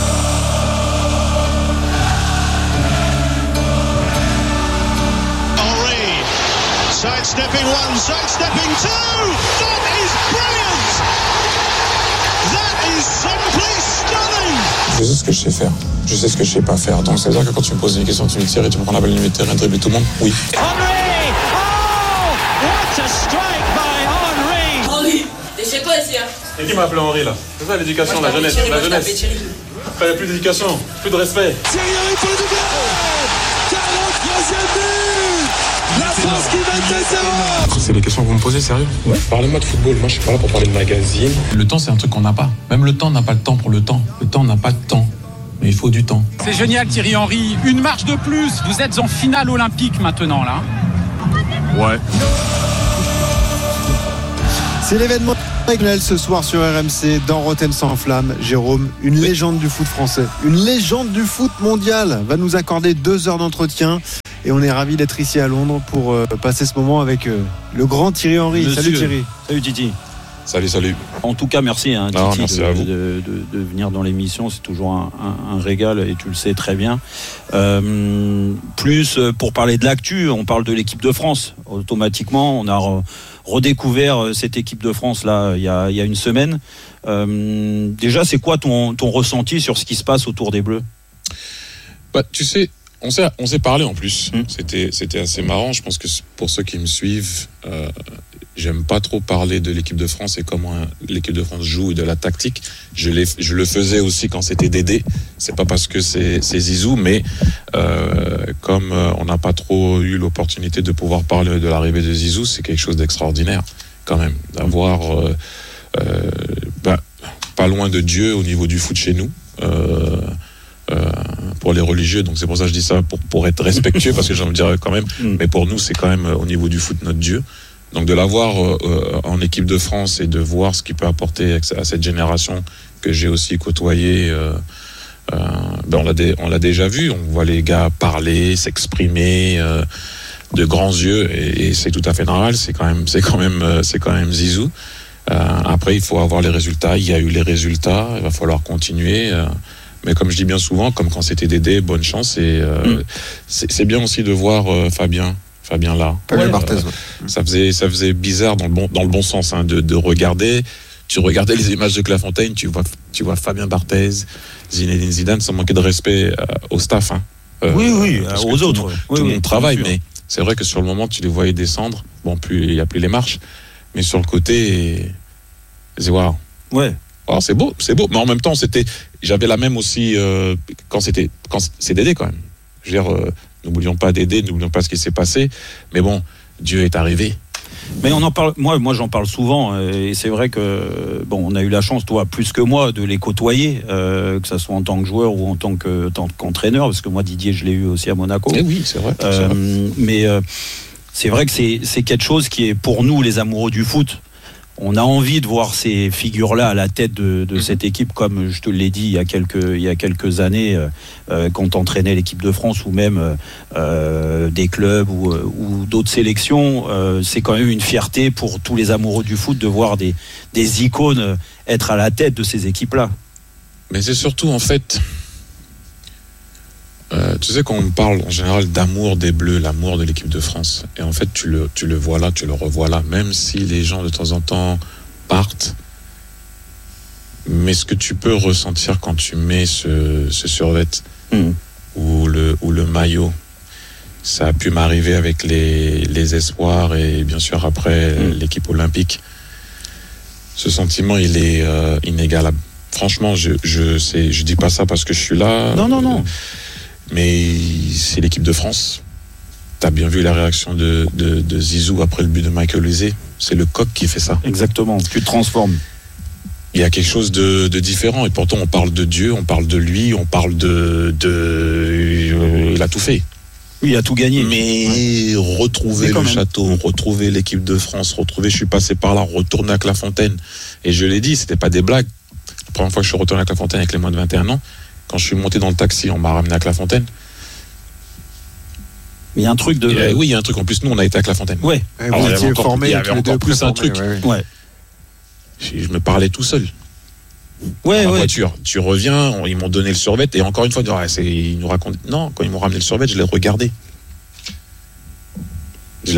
Sidestepping one, sidestepping two. That is brilliant. That is simply stunning. Je sais ce que je sais faire. Je sais ce que je sais pas faire. Donc c'est-à-dire que quand tu me poses une question, tu me dis Thierry, tu me prends la balle du milieu de terrain, dribbler tout le monde. Oui. Henry. Oh, what a strike by Henry. Henry, déchez pas ici. Et qui m'a appelé Henry là? C'est ça l'éducation, la jeunesse. La jeunesse. Après, il n'y a plus d'éducation, plus de respect. Thierry Henry pour le doublé. 43e but. C'est les questions que vous me posez, sérieux? Ouais. Parlez-moi de football, moi je suis pas là pour parler de magazine. Le temps, c'est un truc qu'on n'a pas. Même le temps n'a pas le temps pour le temps. Le temps n'a pas de temps. Mais il faut du temps. C'est génial Thierry Henry, une marche de plus. Vous êtes en finale olympique maintenant là. Ouais. C'est l'événement ce soir sur RMC dans Rotten sans flamme. Jérôme, une légende du foot français, une légende du foot mondial, va nous accorder 2 heures d'entretien. Et on est ravis d'être ici à Londres pour passer ce moment avec le grand Thierry Henry. Monsieur. Salut Thierry. Salut Titi. Salut. En tout cas, merci Titi non, merci à vous. de venir dans l'émission. C'est toujours un régal et tu le sais très bien. Plus pour parler de l'actu, on parle de l'équipe de France. Automatiquement, on a redécouvert cette équipe de France là il y a une semaine. Déjà, c'est quoi ton ressenti sur ce qui se passe autour des Bleus? Tu sais, on s'est parlé en plus. C'était assez marrant. Je pense que pour ceux qui me suivent, j'aime pas trop parler de l'équipe de France et comment l'équipe de France joue et de la tactique. Je le faisais aussi quand c'était Dédé. C'est pas parce que c'est Zizou, mais comme on n'a pas trop eu l'opportunité de pouvoir parler de l'arrivée de Zizou, c'est quelque chose d'extraordinaire quand même d'avoir pas loin de Dieu au niveau du foot chez nous. Pour les religieux, donc c'est pour ça que je dis ça pour être respectueux parce que j'ai envie de dire quand même, mais pour nous c'est quand même au niveau du foot notre Dieu. Donc de l'avoir en équipe de France et de voir ce qu'il peut apporter à cette génération que j'ai aussi côtoyée, on l'a déjà vu. On voit les gars parler, s'exprimer de grands yeux et c'est tout à fait normal. C'est quand même Zizou. Après il faut avoir les résultats. Il y a eu les résultats. Il va falloir continuer. Mais comme je dis bien souvent, comme quand c'était Dédé, bonne chance. Et c'est bien aussi de voir Fabien là. Ça faisait bizarre dans le bon sens de regarder. Tu regardais les images de Clairefontaine, tu vois Fabien Barthez, Zinedine Zidane, sans manquer de respect au staff. Aux autres. Tout le monde travaille, mais c'est vrai que sur le moment, tu les voyais descendre. Bon, il n'y a plus les marches, mais sur le côté, c'est waouh. Ouais. Oh, c'est beau. Mais en même temps, j'avais la même aussi quand c'est Dédé quand même. Je veux dire, n'oublions pas Dédé, n'oublions pas ce qui s'est passé. Mais bon, Dieu est arrivé. Mais on en parle. Moi, j'en parle souvent, et c'est vrai que on a eu la chance, toi, plus que moi, de les côtoyer, que ça soit en tant que joueur ou en tant qu'entraîneur, parce que moi, Didier, je l'ai eu aussi à Monaco. Et oui, c'est vrai. Mais c'est vrai que c'est quelque chose qui est pour nous, les amoureux du foot. On a envie de voir ces figures-là à la tête de cette équipe, comme je te l'ai dit il y a quelques années, quand t'entraînais l'équipe de France ou même des clubs ou d'autres sélections. C'est quand même une fierté pour tous les amoureux du foot de voir des icônes être à la tête de ces équipes-là. Mais c'est surtout en fait, tu sais, quand on parle en général d'amour des Bleus, l'amour de l'équipe de France, et en fait tu le vois là, tu le revois là, même si les gens de temps en temps partent, mais ce que tu peux ressentir quand tu mets ce survêt ou le maillot, ça a pu m'arriver avec les espoirs et bien sûr après l'équipe olympique. Ce sentiment, il est inégalable. Franchement, je dis pas ça parce que je suis là. Non. Mais c'est l'équipe de France. T'as bien vu la réaction de Zizou après le but de Michael Olise. C'est le coq qui fait ça. Exactement, tu te transformes. Il y a quelque chose de différent. Et pourtant, on parle de Dieu, on parle de lui, on parle il a tout fait. Oui, il a tout gagné. Mais retrouver le château, retrouver l'équipe de France, je suis passé par là, retourner à Clairefontaine. Et je l'ai dit, c'était pas des blagues. La première fois que je suis retourné à Clairefontaine avec les moins de 21 ans, quand je suis monté dans le taxi, on m'a ramené à Clairefontaine. Il y a un truc de... oui, il y a un truc. En plus, nous, on a été à Clairefontaine. Ouais. Alors, vous étiez formés. Il y avait encore plus un truc. Ouais. Je me parlais tout seul. Ouais. Voiture. Tu reviens, ils m'ont donné le survêt. Et encore une fois, ils nous racontent... Non, quand ils m'ont ramené le survêt, je l'ai regardé. Je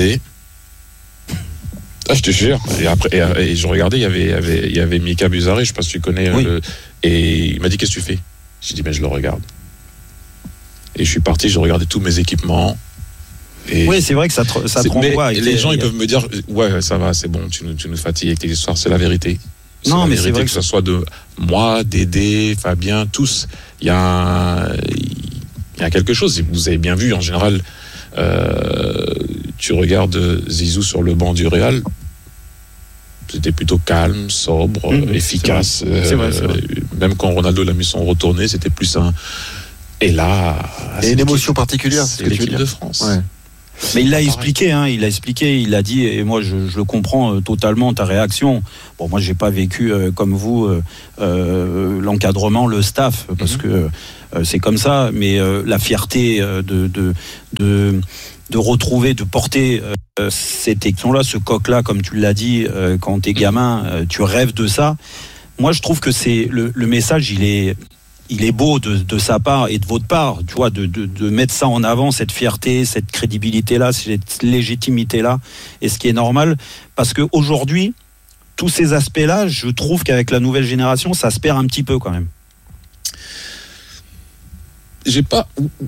te jure. Et après, et je regardais, il y avait Mika Buzari, je sais pas si tu connais. Et il m'a dit, qu'est-ce que tu fais? J'ai dit, je le regarde. Et je suis parti, j'ai regardé tous mes équipements. Oui, c'est vrai que ça te renvoie. Les gens, ils peuvent me dire, ouais, ça va, c'est bon, tu nous fatigues avec tes histoires, c'est la vérité. Non, mais c'est vrai que ce soit de moi, Dédé, Fabien, tous, il y a quelque chose. Vous avez bien vu, en général, tu regardes Zizou sur le banc du Real, c'était plutôt calme, sobre, efficace. C'est vrai. Même quand Ronaldo l'a mis son retourné, c'était plus un. Et là. Et une émotion particulière, c'est l'équipe de France. Ouais. Mais il l'a expliqué, il a dit, et moi je le comprends totalement, ta réaction. Bon, moi j'ai pas vécu comme vous l'encadrement, le staff, parce que c'est comme ça, mais la fierté de retrouver, de porter cette élection-là, ce coq-là, comme tu l'as dit, quand t'es gamin, tu rêves de ça. Moi je trouve que c'est le message, il est beau de sa part et de votre part, tu vois, de mettre ça en avant, cette fierté, cette crédibilité-là, cette légitimité-là, et ce qui est normal, parce qu'aujourd'hui, tous ces aspects-là, je trouve qu'avec la nouvelle génération, ça se perd un petit peu quand même. C'est pas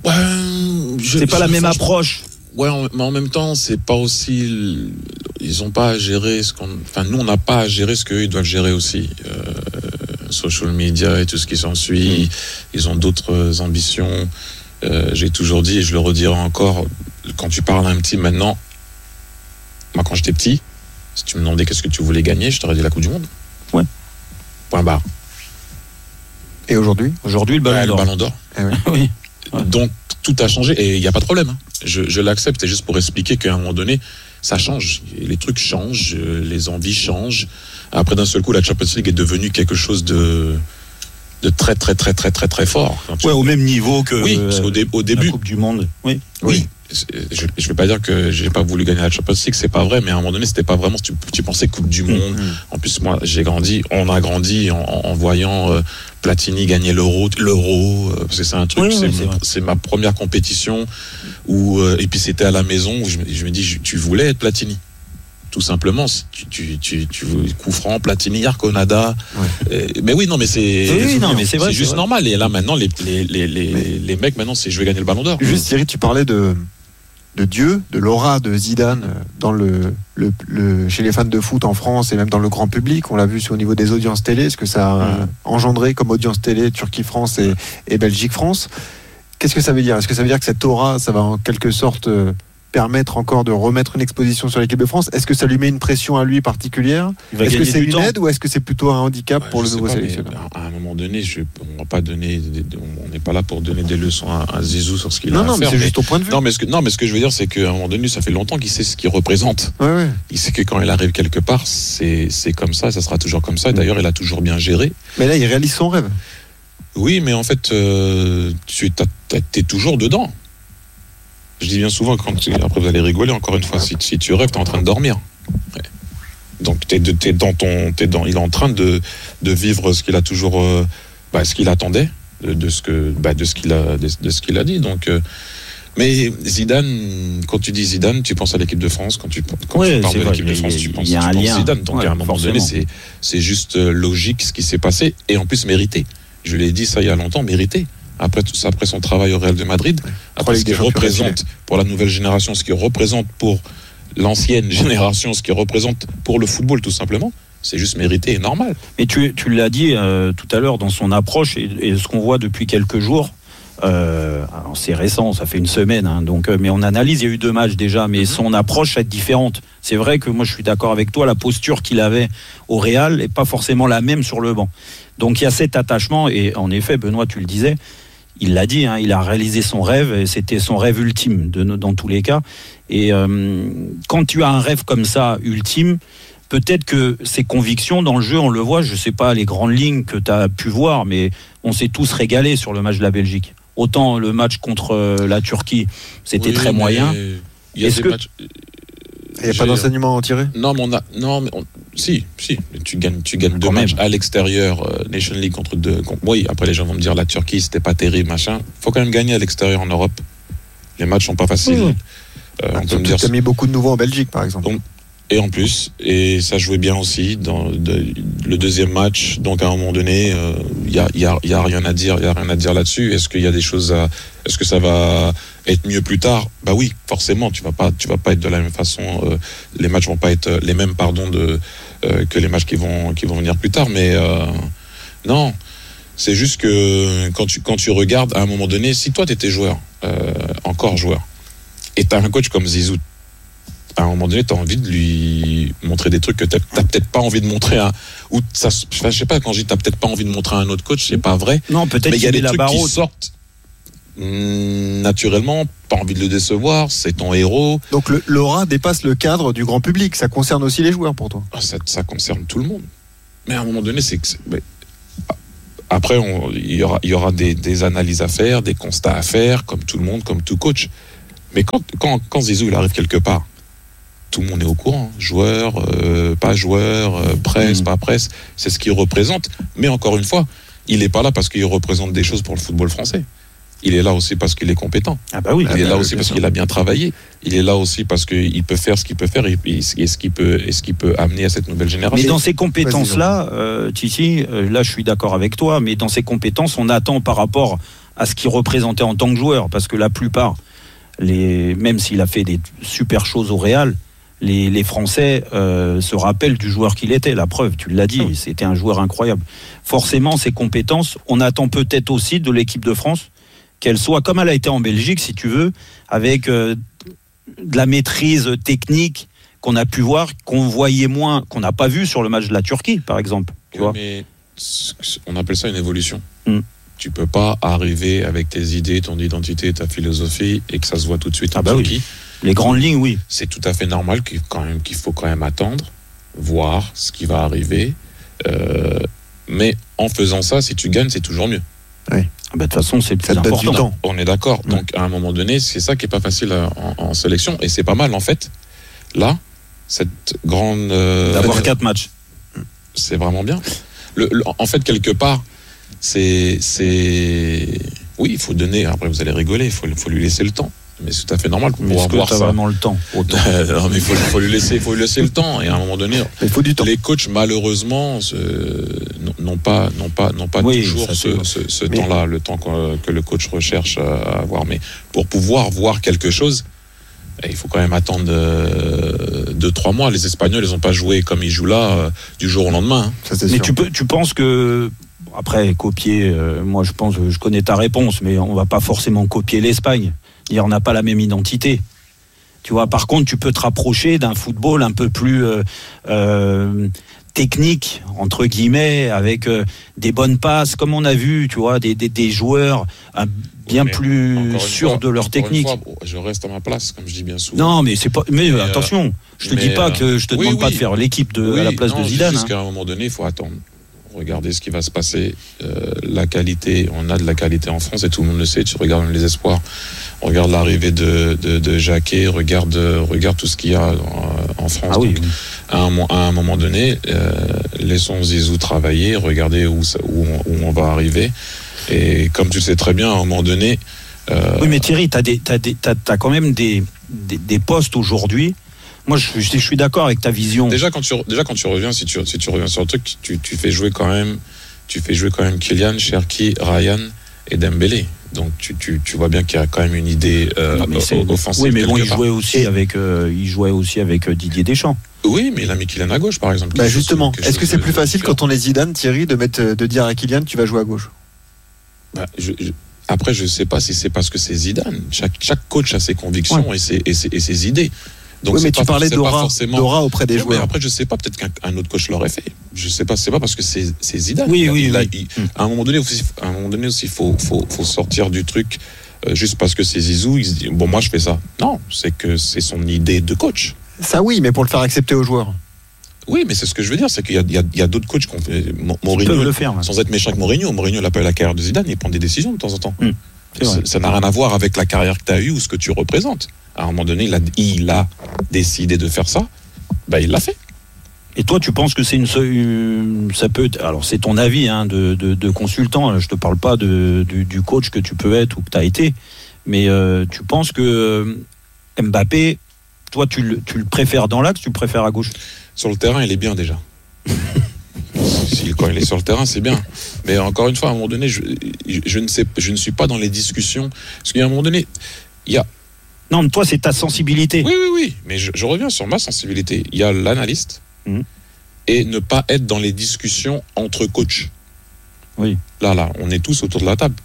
la même approche. Ouais, mais en même temps, c'est pas aussi. Ils ont pas à gérer nous, on n'a pas à gérer ce qu'eux, ils doivent gérer aussi. Social media et tout ce qui s'ensuit. Ils ont d'autres ambitions. J'ai toujours dit, et je le redirai encore, quand tu parles à un petit maintenant, moi quand j'étais petit, si tu me demandais qu'est-ce que tu voulais gagner, je t'aurais dit la Coupe du Monde. Ouais. Point barre. Et aujourd'hui ? Aujourd'hui, le Ballon d'Or. Oui. Donc, tout a changé et il n'y a pas de problème. Je l'accepte, c'est juste pour expliquer qu'à un moment donné, ça change. Les trucs changent, les envies changent. Après, d'un seul coup, la Champions League est devenue quelque chose de très, très, très, très, très, très fort. Ouais, au même niveau que parce qu'au début, la Coupe du Monde. Oui. Je ne vais pas dire que j'ai pas voulu gagner la Champions League, c'est pas vrai, mais à un moment donné, c'était pas vraiment. Tu pensais Coupe du Monde. En plus, moi, on a grandi en voyant Platini gagner l'Euro, parce que c'est un truc. C'est ma première compétition et puis c'était à la maison où je me dis, tu voulais être Platini. Tout simplement, tu coup franc, Platini, Arconada. Mais oui, non, mais c'est vrai, c'est juste normal. Et là, maintenant, les mecs, maintenant, je vais gagner le Ballon d'Or. Juste, Thierry, tu parlais de Dieu, de l'aura de Zidane dans chez les fans de foot en France et même dans le grand public. On l'a vu au niveau des audiences télé, ce que ça a engendré comme audience télé Turquie-France et Belgique-France. Qu'est-ce que ça veut dire ? Est-ce que ça veut dire que cette aura, ça va en quelque sorte permettre encore de remettre une exposition sur l'équipe de France? Est-ce que ça lui met une pression à lui particulière? Est-ce que c'est une aide ou est-ce que c'est plutôt un handicap pour le nouveau sélectionneur? À un moment donné, on n'est pas là pour donner des leçons à Zizou sur ce qu'il a à faire. Non, mais c'est juste ton point de vue. Non, mais ce que je veux dire, c'est qu'à un moment donné, ça fait longtemps qu'il sait ce qu'il représente. Ouais. Il sait que quand il arrive quelque part, c'est comme ça sera toujours comme ça. D'ailleurs, il a toujours bien géré. Mais là, il réalise son rêve. Oui, mais en fait, t'es toujours dedans. Je dis bien souvent, après vous allez rigoler encore une fois, si tu rêves, t'es en train de dormir. Ouais. Donc il est en train de vivre ce qu'il a toujours, ce qu'il attendait de ce qu'il a dit. Donc, mais Zidane, quand tu dis Zidane, tu penses à l'équipe de France. Quand tu parles de l'équipe de France, tu penses Zidane. Donc à un moment donné, c'est juste logique ce qui s'est passé et en plus mérité. Je l'ai dit ça il y a longtemps, mérité. Après son travail au Real de Madrid, après ce qu'il représente pour la nouvelle génération, ce qu'il représente pour l'ancienne génération, ce qu'il représente pour le football tout simplement, c'est juste mérité et normal. Mais tu l'as dit tout à l'heure dans son approche et ce qu'on voit depuis quelques jours, alors c'est récent, ça fait une semaine, mais on analyse, il y a eu 2 matchs déjà, mais son approche est différente. C'est vrai que moi je suis d'accord avec toi, la posture qu'il avait au Real n'est pas forcément la même sur le banc. Donc il y a cet attachement et en effet, Benoît, tu le disais, il l'a dit, il a réalisé son rêve et c'était son rêve ultime dans tous les cas. Et quand tu as un rêve comme ça, ultime, peut-être que ses convictions dans le jeu, on le voit, je ne sais pas les grandes lignes que tu as pu voir, mais on s'est tous régalés sur le match de la Belgique. Autant le match contre la Turquie, c'était très moyen. Il y a des matchs... Il n'y a pas d'enseignement à en tirer? Non, mais si. Tu gagnes 2 matchs à l'extérieur, Nation League contre 2. Oui, après les gens vont me dire la Turquie, c'était pas terrible, machin. Faut quand même gagner à l'extérieur en Europe. Les matchs sont pas faciles. Tu as mis beaucoup de nouveaux en Belgique, par exemple. Et en plus, et ça jouait bien aussi dans le deuxième match. Donc à un moment donné, il y a rien à dire, là-dessus. Est-ce qu'il y a des choses est-ce que ça va être mieux plus tard? Bah oui, forcément. Tu vas pas être de la même façon. Les matchs vont pas être les mêmes, que les matchs qui vont venir plus tard. Mais non, c'est juste que quand tu regardes à un moment donné, si toi t'étais joueur, encore joueur, et t'as un coach comme Zizou, à un moment donné, tu as envie de lui montrer des trucs que tu n'as peut-être pas envie de montrer à. Ou ça, je sais pas, quand je dis tu n'as peut-être pas envie de montrer à un autre coach, c'est pas vrai. Non, peut-être mais il y a des la trucs barre qui haute. sortent naturellement, pas envie de le décevoir, c'est ton héros. Donc l'aura dépasse le cadre du grand public. Ça concerne aussi les joueurs pour toi. Ça concerne tout le monde. Mais à un moment donné, après, il y aura des analyses à faire, des constats à faire, comme tout le monde, comme tout coach. Mais quand Zizou il arrive quelque part, tout le monde est au courant. Joueur, pas joueur, presse, pas presse. C'est ce qu'il représente. Mais encore une fois, il n'est pas là parce qu'il représente des choses pour le football français. Il est là aussi parce qu'il est compétent. Ah bah oui. Il est là aussi parce qu'il a bien travaillé. Il est là aussi parce qu'il peut faire ce qu'il peut faire et ce qu'il peut amener à cette nouvelle génération. Mais dans ces compétences-là, Titi, là je suis d'accord avec toi, mais dans ces compétences, on attend par rapport à ce qu'il représentait en tant que joueur, parce que la plupart, même s'il a fait des super choses au Real, les Français se rappellent du joueur qu'il était. La preuve, tu l'as dit, c'était un joueur incroyable. Forcément, ces compétences, on attend peut-être aussi de l'équipe de France qu'elle soit comme elle a été en Belgique, si tu veux, avec de la maîtrise technique qu'on a pu voir, qu'on voyait moins, qu'on n'a pas vu sur le match de la Turquie, par exemple. Tu vois. Mais on appelle ça une évolution. Tu peux pas arriver avec tes idées, ton identité, ta philosophie, et que ça se voit tout de suite en Turquie. Oui. Les grandes lignes, oui. C'est tout à fait normal qu'il faut quand même attendre, voir ce qui va arriver. Mais en faisant ça, si tu gagnes, c'est toujours mieux. Oui. De toute façon, c'est le plus important. On est d'accord. Donc, à un moment donné, c'est ça qui est pas facile en sélection. Et c'est pas mal, en fait. Là, cette grande... D'avoir 4 matchs. C'est vraiment bien. En fait, quelque part, c'est... Oui, il faut donner... Après, vous allez rigoler. Il faut lui laisser le temps. Mais c'est tout à fait normal pour pouvoir voir ça. Vraiment le temps. Non, mais il faut lui laisser le temps. Et à un moment donné, il faut du temps. Les coachs, malheureusement, n'ont pas toujours ce temps-là, le temps que le coach recherche à avoir. Mais pour pouvoir voir quelque chose, il faut quand même attendre 2-3 mois. Les Espagnols, ils n'ont pas joué comme ils jouent là du jour au lendemain. Hein. Ça, mais tu penses que... Après, copier, moi je pense, je connais ta réponse, mais on va pas forcément copier l'Espagne. On n'a pas la même identité. Tu vois, par contre, tu peux te rapprocher d'un football un peu plus technique, entre guillemets, avec des bonnes passes, comme on a vu, tu vois, des joueurs bien plus sûrs de leur technique. Je reste à ma place, comme je dis bien souvent. Non, mais c'est pas. Mais attention, je te dis pas que je te demande pas de faire l'équipe à la place de Zidane. Jusqu'à un moment donné, il faut attendre. Regardez ce qui va se passer. La qualité, on a de la qualité en France et tout le monde le sait. Tu regardes les espoirs, regarde l'arrivée de Jacquet, regarde tout ce qu'il y a en France. Donc, à un moment donné, laissons Zizou travailler, regardez où on va arriver. Et comme tu le sais très bien, à un moment donné. Oui, mais Thierry, t'as quand même des postes aujourd'hui. Moi, je suis d'accord avec ta vision. Déjà, quand tu reviens, si tu reviens sur le truc, tu fais jouer quand même Kylian, Cherki, Ryan et Dembélé. Donc, tu vois bien qu'il y a quand même une idée offensive. Oui, mais bon, il jouait aussi avec Didier Deschamps. Oui, mais il a mis Kylian à gauche, par exemple. Justement, est-ce que c'est plus facile quand on est Zidane, Thierry, de dire à Kylian, tu vas jouer à gauche? Après, je sais pas si c'est parce que c'est Zidane. Chaque coach a ses convictions et ses idées. Donc, oui, mais tu parlais d'aura auprès des joueurs. Mais après, je sais pas, peut-être qu'un autre coach l'aurait fait. Je sais pas, c'est pas parce que c'est Zidane. Oui. À un moment donné aussi, il faut sortir du truc juste parce que c'est Zizou. Il se dit, bon, moi, je fais ça. Non, c'est que c'est son idée de coach. Ça, oui, mais pour le faire accepter aux joueurs. Oui, mais c'est ce que je veux dire, c'est qu'il y a d'autres coachs qui ont fait. Mourinho, le faire, sans être méchant avec Mourinho n'a pas eu la carrière de Zidane, il prend des décisions de temps en temps. Ça n'a rien à voir avec la carrière que tu as eue ou ce que tu représentes. À un moment donné, il a décidé de faire ça, il l'a fait. Et toi, tu penses que ça peut être, alors c'est ton avis de consultant, je te parle pas du coach que tu peux être ou que tu as été, mais tu penses que Mbappé, toi tu le préfères dans l'axe, tu le préfères à gauche? Sur le terrain, il est bien déjà. Quand il est sur le terrain, c'est bien. Mais encore une fois, à un moment donné, je ne suis pas dans les discussions. Parce qu'à un moment donné, il y a... Non, mais toi, c'est ta sensibilité. Oui. Mais je reviens sur ma sensibilité. Il y a l'analyste et ne pas être dans les discussions entre coachs. Oui. Là, on est tous autour de la table.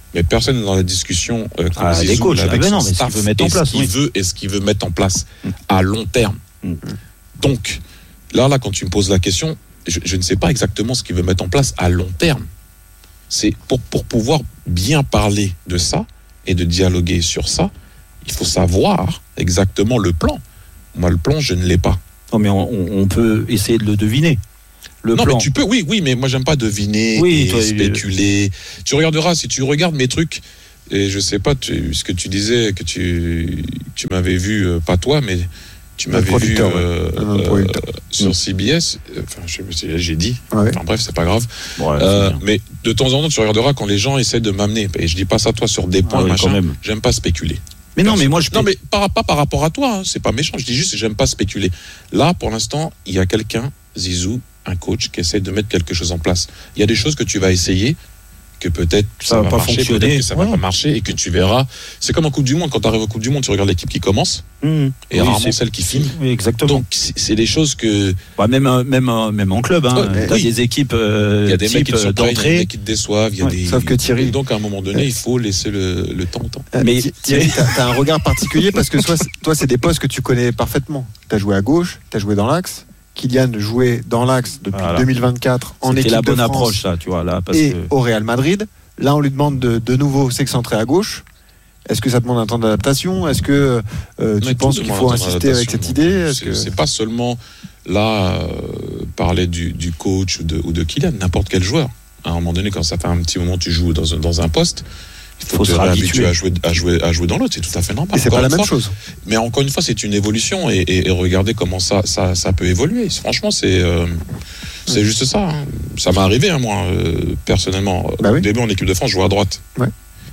Mais personne n'est dans la discussion les Zizou, coachs. avec Non, son mais ce staff, qu'il veut mettre en place. est-ce qu'il veut mettre en place à long terme. Donc, là, quand tu me poses la question, je ne sais pas exactement ce qu'il veut mettre en place à long terme. C'est pour pouvoir bien parler de ça et de dialoguer sur ça, il faut savoir exactement le plan. Moi, le plan, je ne l'ai pas. Non, mais on peut essayer de le deviner. Le non, plan. mais tu peux, oui, mais moi, j'aime pas deviner et spéculer. Tu regarderas, si tu regardes mes trucs, et je sais pas ce que tu disais, que tu m'avais vu, pas toi, mais tu m'avais vu sur CBS. Enfin, j'ai dit. Ouais. Enfin, bref, c'est pas grave. Mais de temps en temps, tu regarderas quand les gens essaient de m'amener. Et je dis pas ça toi sur des points, machin. J'aime pas spéculer. Mais non, mais moi non, mais pas par rapport à toi. Hein, c'est pas méchant. Je dis juste, j'aime pas spéculer. Là, pour l'instant, il y a quelqu'un, Zizou, un coach qui essaie de mettre quelque chose en place. Il y a des choses que tu vas essayer, que peut-être ça va pas marcher, peut-être que ça va pas marcher, et que tu verras. C'est comme en Coupe du Monde. Quand tu arrives en Coupe du Monde, tu regardes l'équipe qui commence et rarement celle qui finit. Oui, exactement. Donc c'est des choses que même en club, t'as des équipes. Il y a des mecs qui te surprennent, il y a des mecs qui te déçoivent. Sauf que Thierry. Et donc à un moment donné, il faut laisser le temps au temps. Mais Thierry, t'as un regard particulier parce que toi, c'est des postes que tu connais parfaitement. T'as joué à gauche, t'as joué dans l'axe. Kylian jouait dans l'axe depuis 2024 en équipe de France. C'était la bonne approche, ça, tu vois, là. Au Real Madrid. Là, on lui demande de nouveau s'excentrer à gauche. Est-ce que ça demande un temps d'adaptation ? Est-ce que tu penses qu'il faut insister avec cette idée ? C'est pas seulement là parler du coach ou de Kylian, n'importe quel joueur. À un moment donné, quand ça fait un petit moment que tu joues dans un poste, il faut te réhabituer à jouer dans l'autre, c'est tout à fait normal. Et c'est pas la même chose. Mais encore une fois, c'est une évolution et regardez comment ça peut évoluer. Franchement, c'est juste ça. Hein. Ça m'est arrivé, hein, moi, personnellement. Au début, en équipe de France, je jouais à droite. Ouais.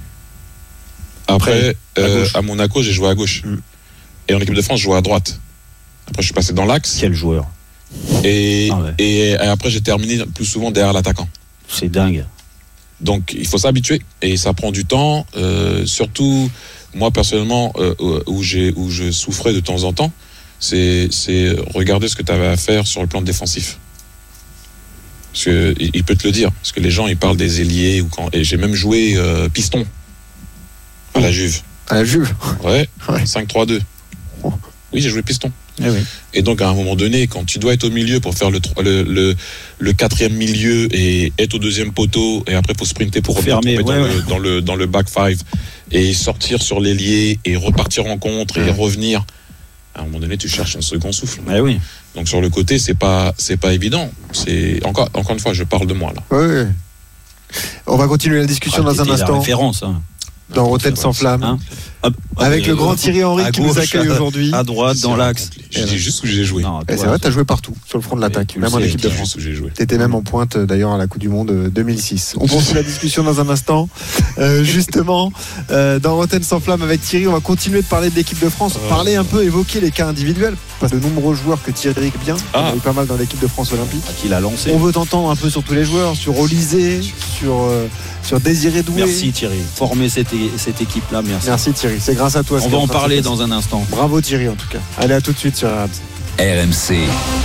Après, à Monaco, j'ai joué à gauche. Et en équipe de France, je jouais à droite. Après, je suis passé dans l'axe. Quel joueur. Et après, j'ai terminé plus souvent derrière l'attaquant. C'est dingue. Donc il faut s'habituer et ça prend du temps. Surtout moi personnellement où je souffrais de temps en temps, c'est regarder ce que tu avais à faire sur le plan défensif. Parce que il peut te le dire. Parce que les gens ils parlent des ailiers et j'ai même joué piston à la Juve. À la Juve. Ouais. 5-3-2. Oui, j'ai joué piston. Et donc à un moment donné, quand tu dois être au milieu pour faire le quatrième milieu et être au deuxième poteau, et après il faut sprinter pour fermer dans le back five et sortir sur l'ailier et repartir en contre et revenir. À un moment donné, tu cherches un second souffle. Donc sur le côté, c'est pas évident. C'est encore une fois, je parle de moi là. Oui. On va continuer la discussion dans un instant. La référence. Dans Rotten sans flamme. Avec le grand Thierry Henry qui nous accueille aujourd'hui. À droite, dans l'axe. Je dis juste où j'ai joué. C'est vrai, t'as joué partout, sur le front de l'attaque, même en équipe de France. T'étais même en pointe d'ailleurs à la Coupe du Monde 2006. On poursuit la discussion dans un instant. Justement, dans Rotten sans flamme avec Thierry, on va continuer de parler de l'équipe de France, évoquer les cas individuels, parce que de nombreux joueurs que Thierry bien, il y en a eu pas mal dans l'équipe de France olympique. Qu'il a lancé. On veut t'entendre un peu sur tous les joueurs, sur Olysée, sur Désiré Doué. Merci Thierry. Former cette équipe-là, merci. Merci Thierry, c'est grâce à toi. On va en parler dans un instant. Bravo Thierry en tout cas. Allez, à tout de suite sur RMC. RMC.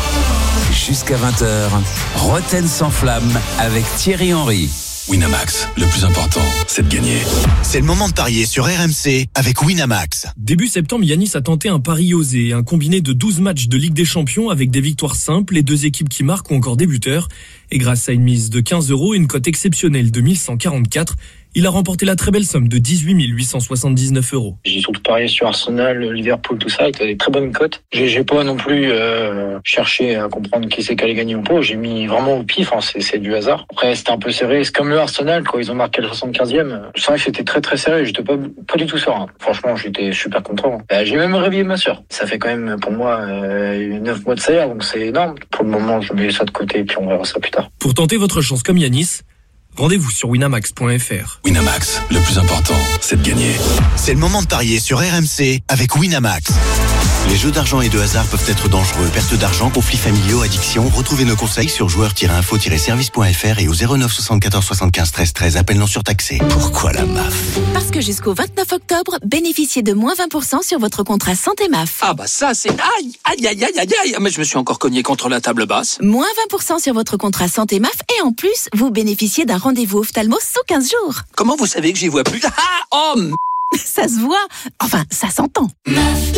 Jusqu'à 20h. Rotten sans flamme avec Thierry Henry. Winamax, le plus important, c'est de gagner. C'est le moment de parier sur RMC avec Winamax. Début septembre, Yanis a tenté un pari osé, un combiné de 12 matchs de Ligue des Champions avec des victoires simples, les deux équipes qui marquent ou encore des buteurs. Et grâce à une mise de 15 € et une cote exceptionnelle de 1144, il a remporté la très belle somme de 18 879 €. J'ai surtout parié sur Arsenal, Liverpool, tout ça, avec des très bonnes cotes. J'ai pas non plus cherché à comprendre qui c'est qui allait gagner ou pas. J'ai mis vraiment au pif, c'est du hasard. Après, c'était un peu serré. C'est comme le Arsenal, quand ils ont marqué le 75e. C'est vrai que c'était très très serré. J'étais pas du tout serein. Franchement, j'étais super content. J'ai même réveillé ma soeur. Ça fait quand même, pour moi, 9 mois de salaire, donc c'est énorme. Pour le moment, je mets ça de côté et puis on verra ça plus tard. Pour tenter votre chance comme Yanis, rendez-vous sur winamax.fr. Winamax, le plus important, c'est de gagner. C'est le moment de parier sur RMC avec Winamax. Les jeux d'argent et de hasard peuvent être dangereux. Perte d'argent, conflits familiaux, addiction. Retrouvez nos conseils sur joueurs-info-service.fr et au 09 74 75 13 13. Appel non surtaxé. Pourquoi la MAF? Parce que jusqu'au 29 octobre, bénéficiez de moins 20% sur votre contrat santé MAF. Ah bah ça c'est... Aïe, aïe, aïe, aïe, aïe, aïe. Mais je me suis encore cogné contre la table basse. Moins 20% sur votre contrat santé MAF et en plus, vous bénéficiez d'un rendez-vous ophtalmo sous 15 jours. Comment vous savez que j'y vois plus? Ah, oh, ça se voit. Enfin, ça s'entend. MAF,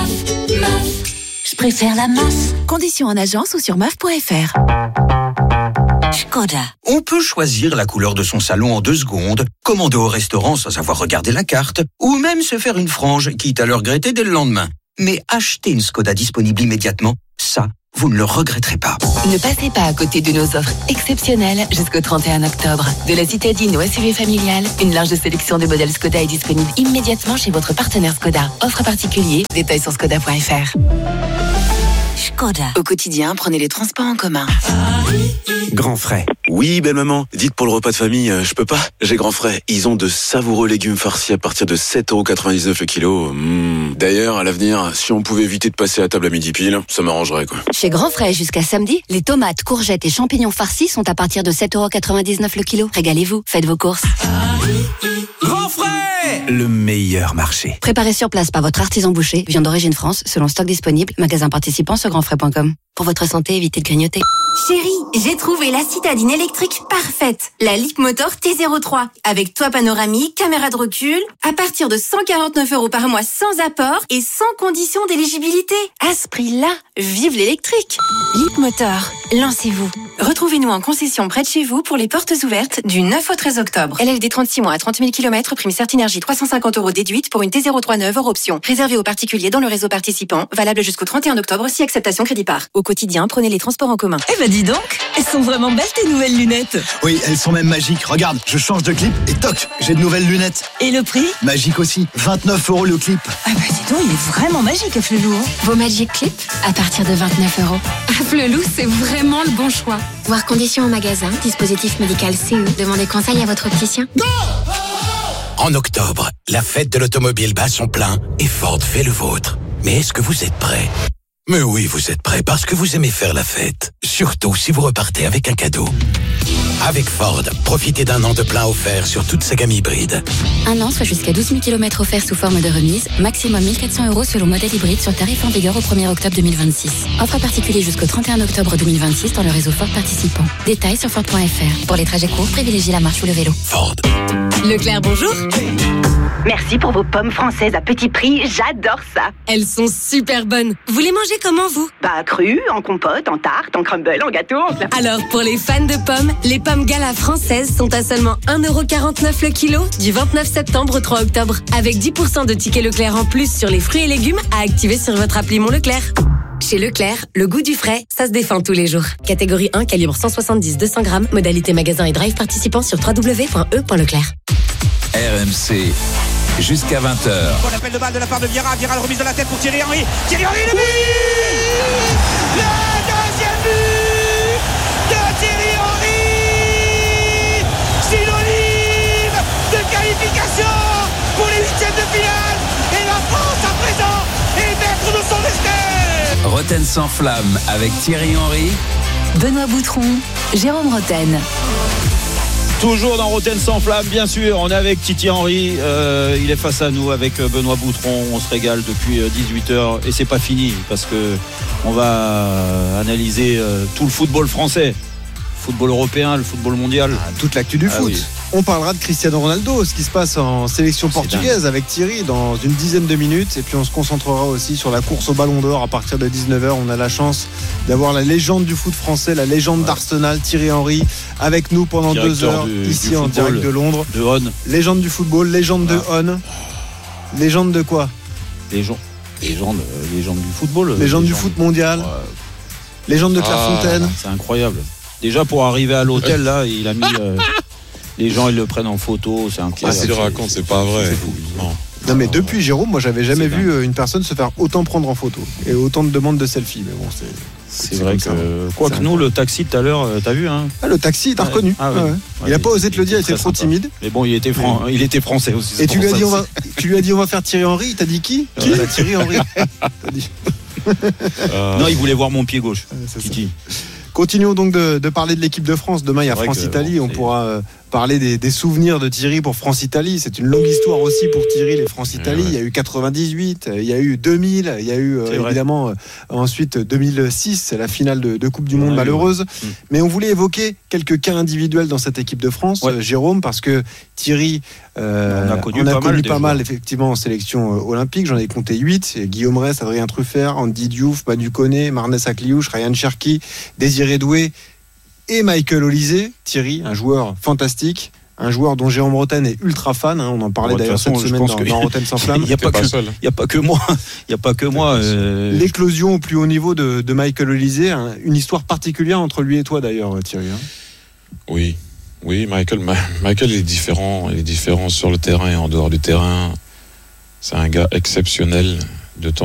je préfère la MAF. Conditions en agence ou sur MAF.fr. Skoda. On peut choisir la couleur de son salon en 2 secondes, commander au restaurant sans avoir regardé la carte, ou même se faire une frange, quitte à le regretter dès le lendemain. Mais acheter une Skoda disponible immédiatement, ça, vous ne le regretterez pas. Ne passez pas à côté de nos offres exceptionnelles jusqu'au 31 octobre. De la citadine au SUV familial, une large sélection de modèles Skoda est disponible immédiatement chez votre partenaire Skoda. Offre particulier, détails sur skoda.fr. Skoda. Au quotidien, prenez les transports en commun. Grand frais. Oui, belle maman. Dites pour le repas de famille, je peux pas. J'ai grand frais. Ils ont de savoureux légumes farcis à partir de 7,99€ le kilo. D'ailleurs, à l'avenir, si on pouvait éviter de passer à table à midi pile, ça m'arrangerait, quoi. Chez Grand Frais, jusqu'à samedi, les tomates, courgettes et champignons farcis sont à partir de 7,99€ le kilo. Régalez-vous, faites vos courses. Grand frais! Le meilleur marché. Préparé sur place par votre artisan boucher, viande d'origine France, selon stock disponible, magasin participant sur grandfrais.com. Pour votre santé, évitez de grignoter. Chérie, j'ai trouvé la citadine électrique parfaite. La Leapmotor T03. Avec toit panoramique, caméra de recul, à partir de 149€ par mois sans apport et sans condition d'éligibilité. À ce prix-là, vive l'électrique. Leapmotor, lancez-vous. Retrouvez-nous en concession près de chez vous pour les portes ouvertes du 9 au 13 octobre. LLD 36 mois à 30 000 km, prime Certinergie 350€ déduite pour une T03 neuve hors option. Réservé aux particuliers dans le réseau participant, valable jusqu'au 31 octobre si acceptation crédit par. Au quotidien, prenez les transports en commun. Eh ben dis donc, elles sont vraiment belles tes nouvelles lunettes. Oui, elles sont même magiques. Regarde, je change de clip et toc, j'ai de nouvelles lunettes. Et le prix? Magique aussi, 29€ le clip. Ah bah dis donc, il est vraiment magique Afflelou. Vos Magic Clips à partir de 29€. Afflelou, c'est vraiment le bon choix. Voir conditions au magasin, dispositif médical CE. Demandez conseil à votre opticien. En octobre, la fête de l'automobile bat son plein et Ford fait le vôtre. Mais est-ce que vous êtes prêts? Mais oui, vous êtes prêts parce que vous aimez faire la fête. Surtout si vous repartez avec un cadeau. Avec Ford, profitez d'1 an de plein offert sur toute sa gamme hybride. 1 an, soit jusqu'à 12 000 km offerts sous forme de remise. Maximum 1 400€ selon modèle hybride sur tarif en vigueur au 1er octobre 2026. Offre particulier jusqu'au 31 octobre 2026 dans le réseau Ford participant. Détails sur Ford.fr. Pour les trajets courts, privilégiez la marche ou le vélo. Ford. Leclerc, bonjour. Merci pour vos pommes françaises à petit prix, j'adore ça. Elles sont super bonnes. Vous les mangez comment vous? Bah crues, en compote, en tarte, en crumble, en gâteau, en plat. Alors pour les fans de pommes, les pommes Gala françaises sont à seulement 1,49€ le kilo du 29 septembre au 3 octobre. Avec 10% de tickets Leclerc en plus sur les fruits et légumes à activer sur votre appli Mon Leclerc. Chez Leclerc, le goût du frais, ça se défend tous les jours. Catégorie 1, calibre 170-200 grammes. Modalité magasin et drive participant sur www.e.leclerc. RMC, jusqu'à 20h. Bon appel de balle de la part de Vieira. Vieira, la remise de la tête pour Thierry Henry. Thierry Henry, le but! Le deuxième but de Thierry Henry! Synonyme de qualification pour les 8e de finale. Et la France, à présent, est maître de son destin. Roten sans flamme avec Thierry Henry. Benoît Boutron, Jérôme Roten. Toujours dans Roten sans flamme, bien sûr. On est avec Titi Henry. Il est face à nous avec Benoît Boutron. On se régale depuis 18h et c'est pas fini parce que on va analyser tout le football français, football européen, le football mondial, toute l'actu du foot. Oui. On parlera de Cristiano Ronaldo, ce qui se passe en sélection portugaise avec Thierry dans une dizaine de minutes. Et puis on se concentrera aussi sur la course au Ballon d'Or à partir de 19h. On a la chance d'avoir la légende du foot français, la légende d'Arsenal, Thierry Henry, avec nous pendant 2 heures ici en direct de Londres. De On. Légende du football, légende de On. Légende de quoi? Légende du football. Légende du foot mondial. Légende de Clairefontaine. C'est incroyable. Déjà pour arriver à l'hôtel là, il a mis les gens ils le prennent en photo, c'est incroyable. Qu'est-ce qu'il raconte, c'est pas vrai. Non mais depuis Jérôme, moi j'avais jamais vu une personne se faire autant prendre en photo et autant de demandes de selfie. Mais bon, C'est vrai que. Quoique nous, le taxi tout à l'heure, t'as vu, hein? Ah, le taxi, t'as reconnu. Ah, ouais. Il a pas osé te le dire, il était trop timide. Mais bon, il était français aussi. Et tu lui as dit, on va faire Thierry Henry. Il t'a dit qui? Thierry Henry. Non, il voulait voir mon pied gauche. Kiki. Continuons donc de parler de l'équipe de France. Demain, il y a France-Italie. On pourra parler des souvenirs de Thierry pour France-Italie. C'est une longue histoire aussi pour Thierry, les France-Italie. Il y a eu 98, il y a eu 2000, il y a eu évidemment ensuite 2006, la finale de Coupe du Monde malheureuse. Mais on voulait évoquer quelques cas individuels dans cette équipe de France, Jérôme, parce que Thierry, on a connu pas mal effectivement en sélection olympique. J'en ai compté 8. Guillaume Rest, Adrien Truffert, Andy Diouf, Manu Koné, Marnès Akliouche, Ryan Cherki, Désiré Doué et Michael Olysée. Thierry, un joueur fantastique, un joueur dont Jérôme Roten est ultra fan. On en parlait d'ailleurs cette semaine dans Roten sans flamme. Il n'y a pas que moi. Il n'y a pas que moi. L'éclosion au plus haut niveau de Michael Olysée, une histoire particulière entre lui et toi d'ailleurs, Thierry. Oui, Michael est différent. Il est différent sur le terrain et en dehors du terrain. C'est un gars exceptionnel. De temps